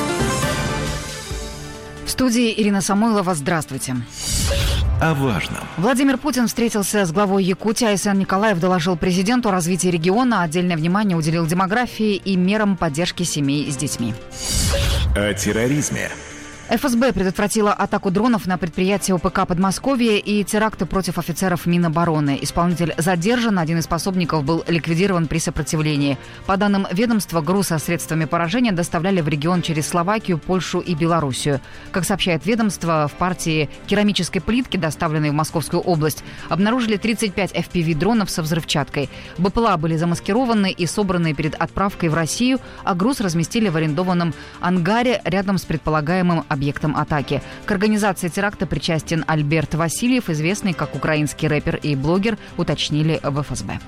В студии Ирина Самойлова. Здравствуйте. О важном. Владимир Путин встретился с главой Якутии. Айсен Николаев доложил президенту о развитии региона. Отдельное внимание уделил демографии и мерам поддержки семей с детьми. О терроризме. эф эс бэ предотвратила атаку дронов на предприятие о пэ ка Подмосковья и теракты против офицеров Минобороны. Исполнитель задержан, один из пособников был ликвидирован при сопротивлении. По данным ведомства, груз со средствами поражения доставляли в регион через Словакию, Польшу и Белоруссию. Как сообщает ведомство, в партии керамической плитки, доставленной в Московскую область, обнаружили тридцать пять эф пи ви-дронов со взрывчаткой. бэ пэ эл а были замаскированы и собраны перед отправкой в Россию, а груз разместили в арендованном ангаре рядом с предполагаемым объектом. объектом атаки. К организации теракта причастен Альберт Васильев, известный как украинский рэпер и блогер, уточнили в эф эс бэ.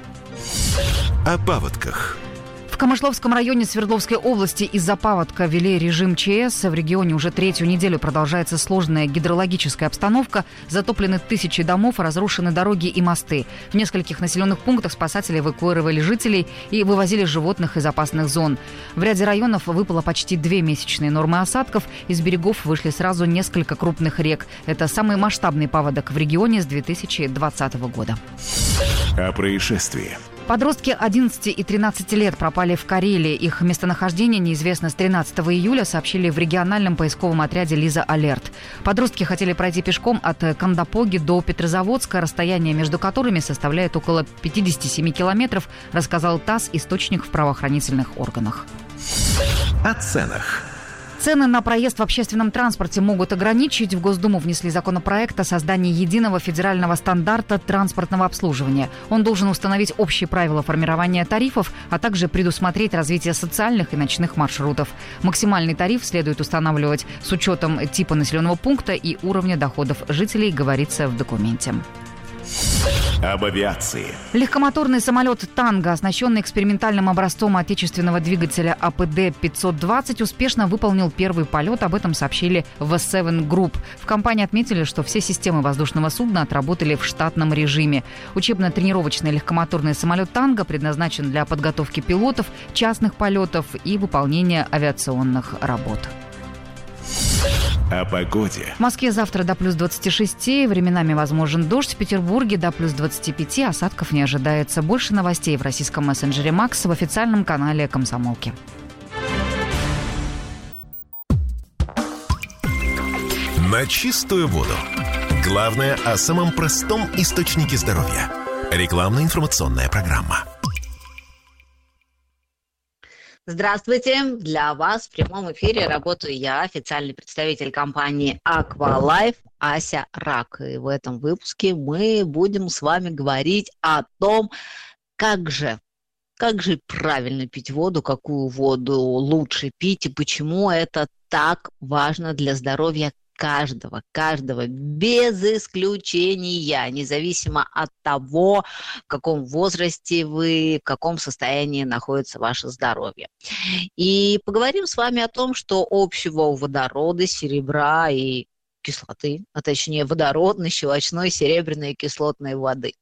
О паводках. В Камышловском районе Свердловской области из-за паводка ввели режим ЧС. В регионе уже третью неделю продолжается сложная гидрологическая обстановка. Затоплены тысячи домов, разрушены дороги и мосты. В нескольких населенных пунктах спасатели эвакуировали жителей и вывозили животных из опасных зон. В ряде районов выпало почти две месячные нормы осадков. Из берегов вышли сразу несколько крупных рек. Это самый масштабный паводок в регионе с две тысячи двадцатого года. О происшествии. Подростки одиннадцати и тринадцати лет пропали в Карелии. Их местонахождение неизвестно с тринадцатого июля, сообщили в региональном поисковом отряде «Лиза Алерт». Подростки хотели пройти пешком от Кандапоги до Петрозаводска, расстояние между которыми составляет около пятьдесят семь километров, рассказал ТАСС, источник в правоохранительных органах. О ценах. Цены на проезд в общественном транспорте могут ограничить. В Госдуму внесли законопроект о создании единого федерального стандарта транспортного обслуживания. Он должен установить общие правила формирования тарифов, а также предусмотреть развитие социальных и ночных маршрутов. Максимальный тариф следует устанавливать с учетом типа населенного пункта и уровня доходов жителей, говорится в документе. Об авиации. Легкомоторный самолет «Танго», оснащенный экспериментальным образцом отечественного двигателя а пэ дэ пятьсот двадцать, успешно выполнил первый полет. Об этом сообщили в Seven Group. В компании отметили, что все системы воздушного судна отработали в штатном режиме. Учебно-тренировочный легкомоторный самолет «Танго» предназначен для подготовки пилотов, частных полетов и выполнения авиационных работ. О погоде. В Москве завтра до плюс двадцати шести, временами возможен дождь. В Петербурге до плюс двадцати пяти, осадков не ожидается. Больше новостей в российском мессенджере «Макс» в официальном канале «Комсомолки». На чистую воду. Главное о самом простом источнике здоровья. Рекламно-информационная программа. Здравствуйте! Для вас в прямом эфире работаю я, официальный представитель компании Aqualife Ася Рак. И в этом выпуске мы будем с вами говорить о том, как же, как же правильно пить воду, какую воду лучше пить и почему это так важно для здоровья каждого, каждого, без исключения, независимо от того, в каком возрасте вы, в каком состоянии находится ваше здоровье. И поговорим с вами о том, что общего у водорода, серебра и кислоты, а точнее водородной, щелочной, серебряной и кислотной воды.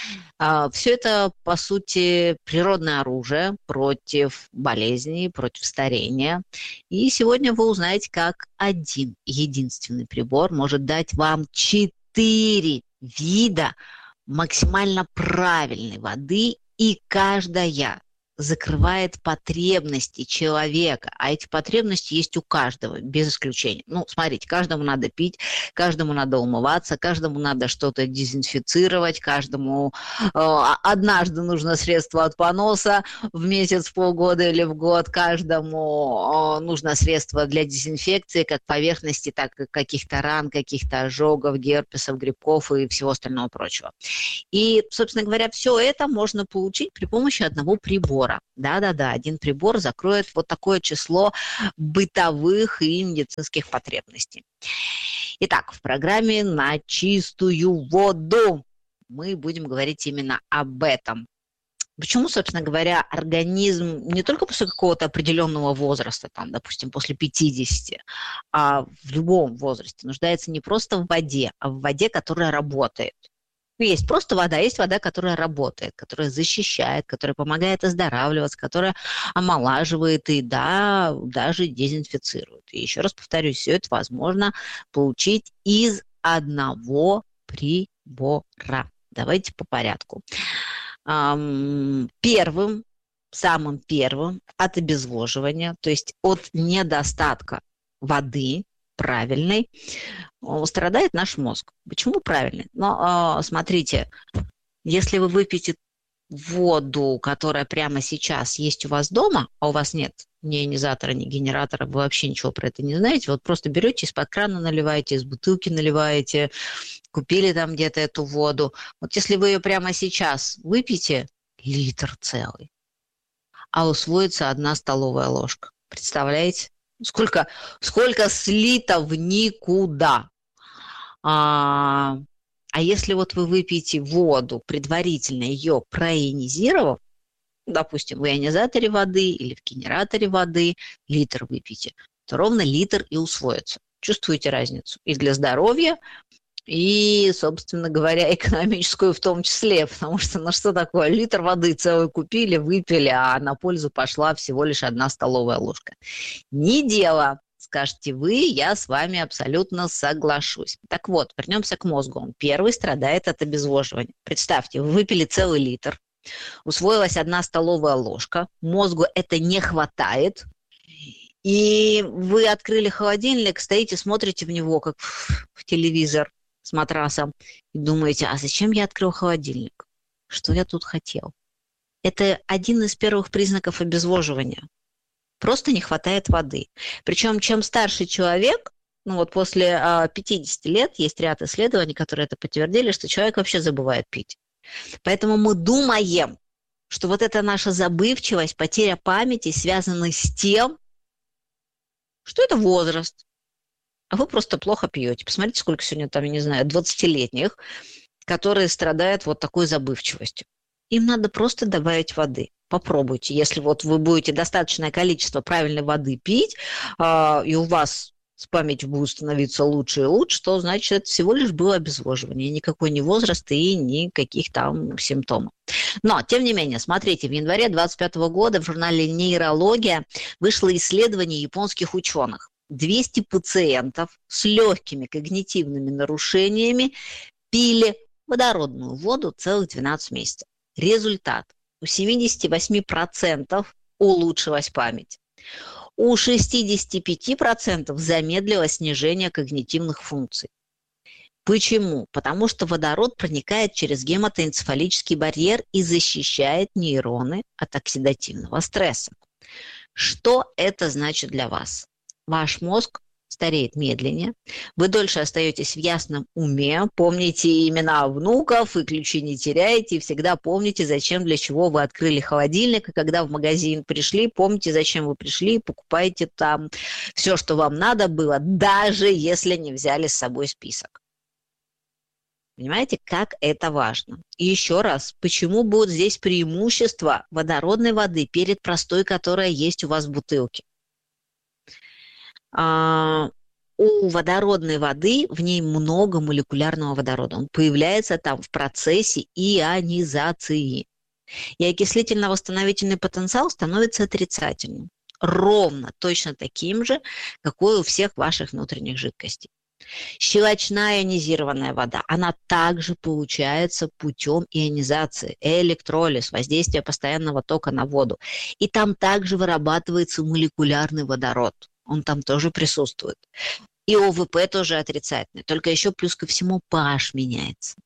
Все это, по сути, природное оружие против болезней, против старения. И сегодня вы узнаете, как один единственный прибор может дать вам четыре вида максимально правильной воды, и каждая закрывает потребности человека, а эти потребности есть у каждого, без исключения. Ну, смотрите, каждому надо пить, каждому надо умываться, каждому надо что-то дезинфицировать, каждому э, однажды нужно средство от поноса в месяц, в полгода или в год, каждому э, нужно средство для дезинфекции как поверхности, так и каких-то ран, каких-то ожогов, герпесов, грибков и всего остального прочего. И, собственно говоря, все это можно получить при помощи одного прибора. Да-да-да, один прибор закроет вот такое число бытовых и медицинских потребностей. Итак, в программе «На чистую воду» мы будем говорить именно об этом. Почему, собственно говоря, организм не только после какого-то определенного возраста, там, допустим, после пятидесяти, а в любом возрасте нуждается не просто в воде, а в воде, которая работает. Есть просто вода, есть вода, которая работает, которая защищает, которая помогает оздоравливаться, которая омолаживает и, да, даже дезинфицирует. И еще раз повторюсь, все это возможно получить из одного прибора. Давайте по порядку. Первым, самым первым от обезвоживания, то есть от недостатка воды правильной, страдает наш мозг. Почему правильный? Но смотрите, если вы выпьете воду, которая прямо сейчас есть у вас дома, а у вас нет ни ионизатора, ни генератора, вы вообще ничего про это не знаете, вот просто берете из-под крана наливаете, из бутылки наливаете, купили там где-то эту воду. Вот если вы ее прямо сейчас выпьете, литр целый, а усвоится одна столовая ложка. Представляете? Сколько, сколько слито в никуда. А, а если вот вы выпьете воду, предварительно ее проионизировав, допустим, в ионизаторе воды или в генераторе воды, литр выпьете, то ровно литр и усвоится. Чувствуете разницу? И для здоровья, и, собственно говоря, экономическую в том числе, потому что, ну что такое, литр воды целый купили, выпили, а на пользу пошла всего лишь одна столовая ложка. Не дело, скажете вы, я с вами абсолютно соглашусь. Так вот, вернемся к мозгу. Он первый страдает от обезвоживания. Представьте, вы выпили целый литр, усвоилась одна столовая ложка, мозгу это не хватает, и вы открыли холодильник, стоите, смотрите в него, как в телевизор, с матрасом, и думаете, а зачем я открыл холодильник? Что я тут хотел? Это один из первых признаков обезвоживания. Просто не хватает воды. Причем, чем старше человек, ну вот после а, пятидесяти лет, есть ряд исследований, которые это подтвердили, что человек вообще забывает пить. Поэтому мы думаем, что вот эта наша забывчивость, потеря памяти связаны с тем, что это возраст. А вы просто плохо пьете. Посмотрите, сколько сегодня там, я не знаю, двадцатилетних, которые страдают вот такой забывчивостью. Им надо просто добавить воды. Попробуйте. Если вот вы будете достаточное количество правильной воды пить, э, и у вас с памятью будет становиться лучше и лучше, то значит, это всего лишь было обезвоживание. Никакой не возраст и никаких там симптомов. Но, тем не менее, смотрите, в январе двадцать пятого года в журнале «Нейрология» вышло исследование японских ученых. двести пациентов с легкими когнитивными нарушениями пили водородную воду целых двенадцать месяцев. Результат. У семьдесят восемь процентов улучшилась память. У шестьдесят пять процентов замедлилось снижение когнитивных функций. Почему? Потому что водород проникает через гематоэнцефалический барьер и защищает нейроны от оксидативного стресса. Что это значит для вас? Ваш мозг стареет медленнее, вы дольше остаетесь в ясном уме, помните имена внуков и ключи не теряете, и всегда помните, зачем, для чего вы открыли холодильник, и когда в магазин пришли, помните, зачем вы пришли, покупаете там все, что вам надо было, даже если не взяли с собой список. Понимаете, как это важно? И еще раз, почему будет здесь преимущество водородной воды перед простой, которая есть у вас в бутылке? А, у водородной воды в ней много молекулярного водорода. Он появляется там в процессе ионизации. И окислительно-восстановительный потенциал становится отрицательным. Ровно точно таким же, какой у всех ваших внутренних жидкостей. Щелочная ионизированная вода, она также получается путем ионизации, электролиз, воздействие постоянного тока на воду. И там также вырабатывается молекулярный водород. Он там тоже присутствует. И ОВП тоже отрицательный. Только еще плюс ко всему pH меняется.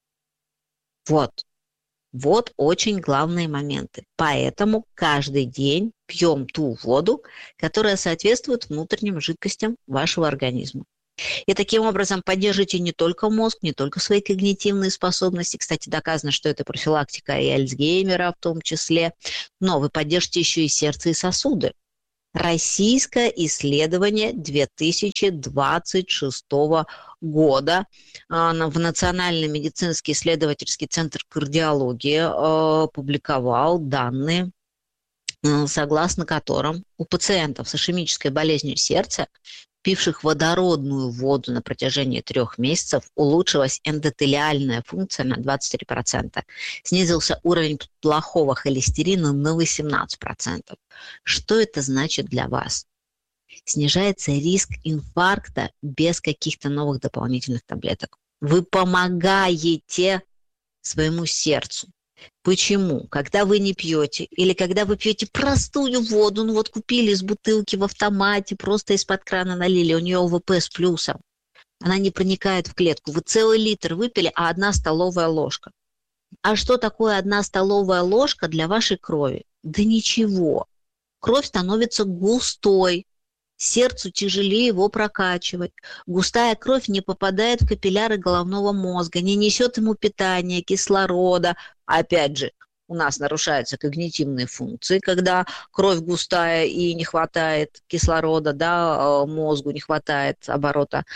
Вот. Вот очень главные моменты. Поэтому каждый день пьем ту воду, которая соответствует внутренним жидкостям вашего организма. И таким образом поддержите не только мозг, не только свои когнитивные способности. Кстати, доказано, что это профилактика и Альцгеймера в том числе. Но вы поддержите еще и сердце и сосуды. Российское исследование две тысячи двадцать шестого года в Национальный медицинский исследовательский центр кардиологии публиковал данные, согласно которым у пациентов с ишемической болезнью сердца, пивших водородную воду на протяжении трех месяцев, улучшилась эндотелиальная функция на двадцать три процента. Снизился уровень плохого холестерина на восемнадцать процентов. Что это значит для вас? Снижается риск инфаркта без каких-то новых дополнительных таблеток. Вы помогаете своему сердцу. Почему? Когда вы не пьете или когда вы пьете простую воду, ну вот купили из бутылки в автомате, просто из-под крана налили, у нее ОВП с плюсом, она не проникает в клетку. Вы целый литр выпили, а одна столовая ложка. А что такое одна столовая ложка для вашей крови? Да ничего. Кровь становится густой. Сердцу тяжелее его прокачивать. Густая кровь не попадает в капилляры головного мозга, не несет ему питания, кислорода. Опять же, у нас нарушаются когнитивные функции, когда кровь густая и не хватает кислорода, да, мозгу не хватает оборота.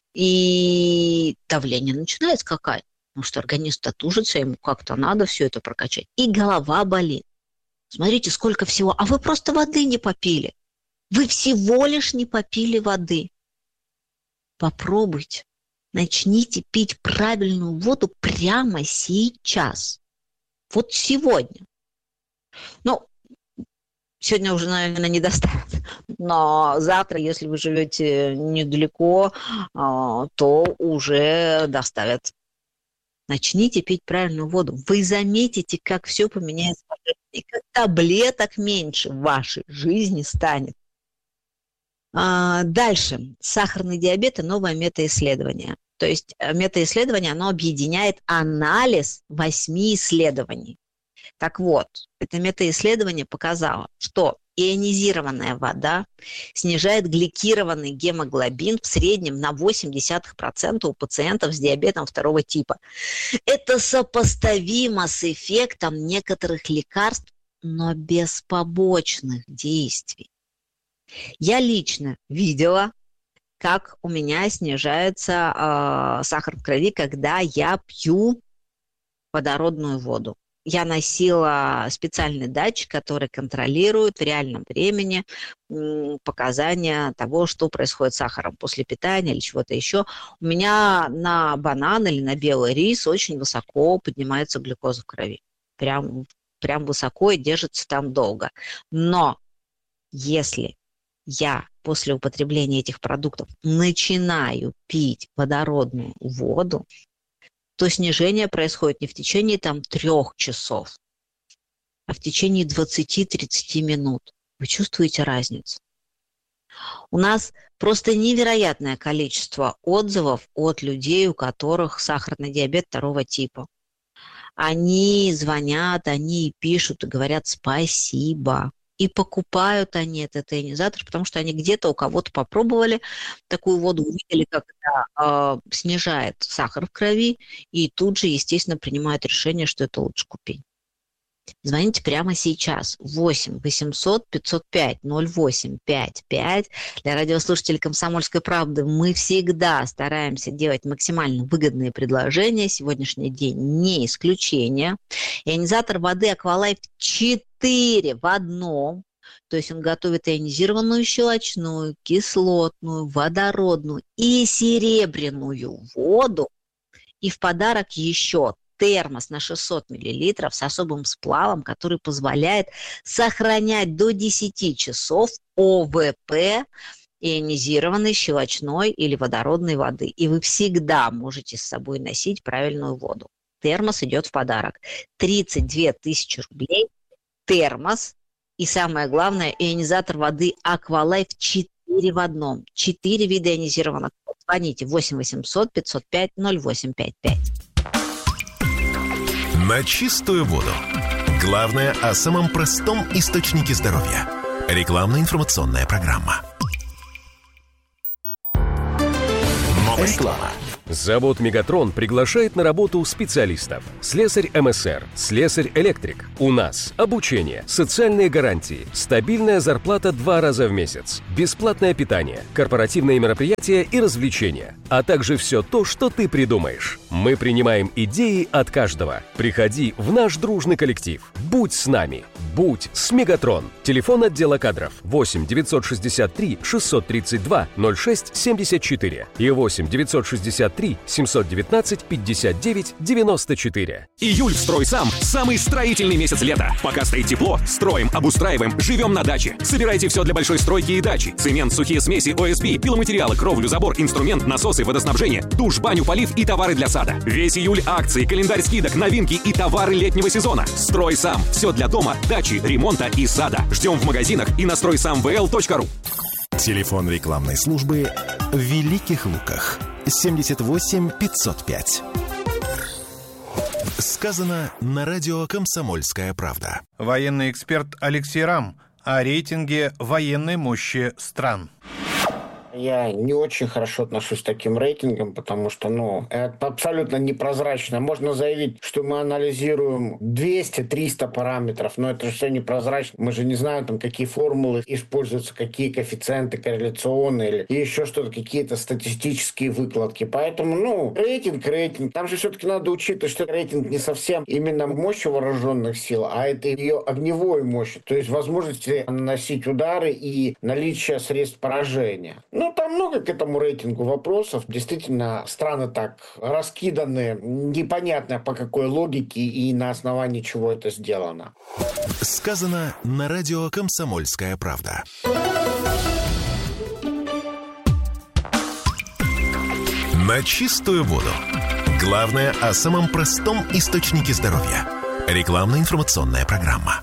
И давление начинает скакать, потому что организм-то тужится, ему как-то надо все это прокачать. И голова болит. Смотрите, сколько всего. А вы просто воды не попили. Вы всего лишь не попили воды. Попробуйте. Начните пить правильную воду прямо сейчас. Вот сегодня. Ну, сегодня уже, наверное, не доставят. Но завтра, если вы живете недалеко, то уже доставят. Начните пить правильную воду. Вы заметите, как все поменяется. И как таблеток меньше в вашей жизни станет. Дальше. Сахарный диабет и новое метаисследование. То есть метаисследование, оно объединяет анализ восьми исследований. Так вот, это метаисследование показало, что ионизированная вода снижает гликированный гемоглобин в среднем на восемь десятых процента у пациентов с диабетом второго типа. Это сопоставимо с эффектом некоторых лекарств, но без побочных действий. Я лично видела, как у меня снижается э, сахар в крови, когда я пью водородную воду. Я носила специальный датчик, который контролирует в реальном времени м, показания того, что происходит с сахаром после питания или чего-то еще. У меня на банан или на белый рис очень высоко поднимается глюкоза в крови. Прям, прям высоко и держится там долго. Но если я после употребления этих продуктов начинаю пить водородную воду, то снижение происходит не в течение там трех часов, а в течение двадцати-тридцати минут. Вы чувствуете разницу? У нас просто невероятное количество отзывов от людей, у которых сахарный диабет второго типа. Они звонят, они пишут и говорят спасибо. И покупают они этот ионизатор, потому что они где-то у кого-то попробовали такую воду, увидели, как это э, снижает сахар в крови, и тут же, естественно, принимают решение, что это лучше купить. Звоните прямо сейчас. восемь восемьсот пятьсот пять ноль восемь пять пять. Для радиослушателей «Комсомольской правды» мы всегда стараемся делать максимально выгодные предложения. Сегодняшний день не исключение. Ионизатор воды «Аквалайф» четыре в одном. То есть он готовит ионизированную щелочную, кислотную, водородную и серебряную воду. И в подарок еще термос на шестьсот миллилитров с особым сплавом, который позволяет сохранять до десять часов о вэ пэ ионизированной щелочной или водородной воды. И вы всегда можете с собой носить правильную воду. Термос идет в подарок. тридцать две тысячи рублей. Термос. И самое главное, ионизатор воды «Аквалайф» четыре в одном. четыре вида ионизированных. Звоните восемь восемьсот пятьсот пять ноль восемь пять пять. На чистую воду. Главное о самом простом источнике здоровья. Рекламно-информационная программа. Новости. Реклама. Завод «Мегатрон» приглашает на работу специалистов. Слесарь эм эс эр, слесарь-электрик. У нас обучение, социальные гарантии, стабильная зарплата два раза в месяц, бесплатное питание, корпоративные мероприятия и развлечения, а также все то, что ты придумаешь. Мы принимаем идеи от каждого. Приходи в наш дружный коллектив. Будь с нами. Будь с «Мегатрон». Телефон отдела кадров восемь девятьсот шестьдесят три шестьсот тридцать два ноль шесть семьдесят четыре и восемь девятьсот шестьдесят три семьсот девятнадцать пятьдесят девять девяносто четыре. Июль в «Стройсам» – самый строительный месяц лета. Пока стоит тепло, строим, обустраиваем, живем на даче. Собирайте все для большой стройки и дачи. Цемент, сухие смеси, о эс пи, пиломатериалы, кровлю, забор, инструмент, насосы, водоснабжение, душ, баню, полив и товары для сада. Весь июль акции, календарь скидок, новинки и товары летнего сезона. «Стройсам» – все для дома, дачи, ремонта и сада. Ждем в магазинах и на стройсам вэ эл точка ру. Телефон рекламной службы в Великих Луках. семьдесят восемь пятьсот пять. Сказано на радио «Комсомольская правда». Военный эксперт Алексей Рам о рейтинге военной мощи стран. Я не очень хорошо отношусь к таким рейтингам, потому что, ну, это абсолютно непрозрачно. Можно заявить, что мы анализируем двести-триста параметров, но это же все непрозрачно. Мы же не знаем, там, какие формулы используются, какие коэффициенты корреляционные или еще что-то, какие-то статистические выкладки. Поэтому, ну, рейтинг, рейтинг. Там же все-таки надо учитывать, что рейтинг не совсем именно мощь вооруженных сил, а это ее огневой мощь, то есть возможности наносить удары и наличие средств поражения. Ну, там много к этому рейтингу вопросов. Действительно, страны так раскиданы, непонятно по какой логике и на основании чего это сделано. Сказано на радио «Комсомольская правда». На чистую воду. Главное о самом простом источнике здоровья. Рекламно-информационная программа.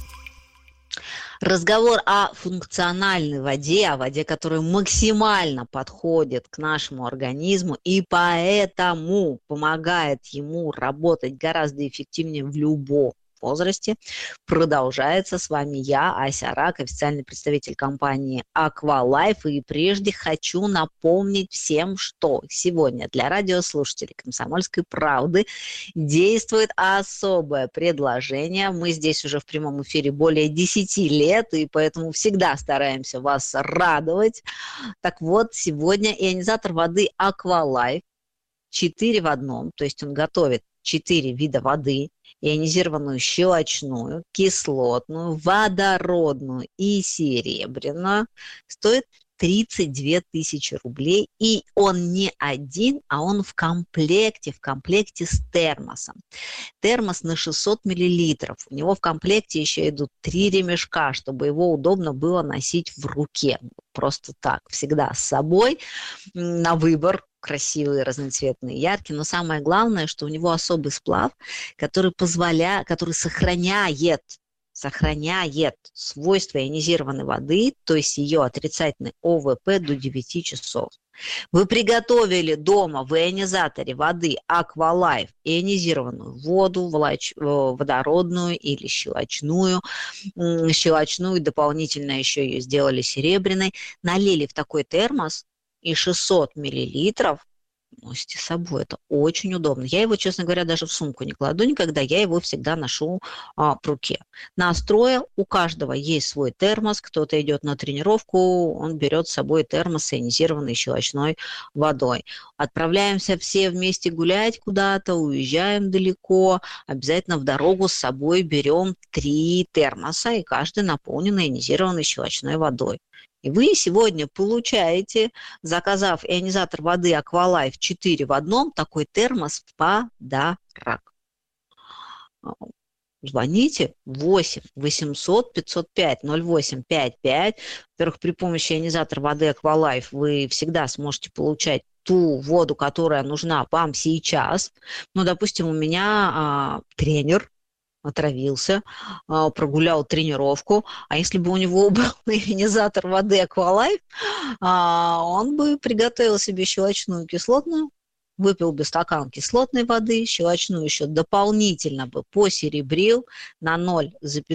Разговор о функциональной воде, о воде, которая максимально подходит к нашему организму и поэтому помогает ему работать гораздо эффективнее в любом возрасте, продолжается. С вами я, Ася Рак, официальный представитель компании Аквалайф. И прежде хочу напомнить всем, что сегодня для радиослушателей «Комсомольской правды» действует особое предложение. Мы здесь уже в прямом эфире более десяти лет, и поэтому всегда стараемся вас радовать. Так вот, сегодня ионизатор воды Аквалайф четыре в одном, то есть он готовит четыре вида воды: ионизированную щелочную, кислотную, водородную и серебряную, стоит тридцать две тысячи рублей. И он не один, а он в комплекте, в комплекте с термосом. Термос на шестьсот миллилитров. У него в комплекте еще идут три ремешка, чтобы его удобно было носить в руке. Просто так, всегда с собой, на выбор. Красивые, разноцветные, яркие, но самое главное, что у него особый сплав, который позволяет, который сохраняет сохраняет свойства ионизированной воды, то есть ее отрицательный о вэ пэ до девяти часов. Вы приготовили дома в ионизаторе воды Aqualife ионизированную воду, влач... водородную или щелочную, щелочную, дополнительно еще ее сделали серебряной, налили в такой термос и шестьсот миллилитров носите с собой. Это очень удобно. Я его, честно говоря, даже в сумку не кладу никогда, я его всегда ношу а, в руке. Настроя у каждого есть свой термос, кто-то идет на тренировку, он берет с собой термос с ионизированной щелочной водой. Отправляемся все вместе гулять куда-то, уезжаем далеко, обязательно в дорогу с собой берем три термоса, и каждый наполнен ионизированной щелочной водой. И вы сегодня получаете, заказав ионизатор воды Aqualife четыре в одном, такой термос в подарок. Звоните восемь восемьсот пятьсот пять ноль восемь пять пять. Во-первых, при помощи ионизатора воды Aqualife вы всегда сможете получать ту воду, которая нужна вам сейчас. Ну, допустим, у меня а, тренер отравился, прогулял тренировку, а если бы у него был ионизатор воды Aqualife, он бы приготовил себе щелочную кислотную, выпил бы стакан кислотной воды, щелочную еще дополнительно бы посеребрил на ноль целых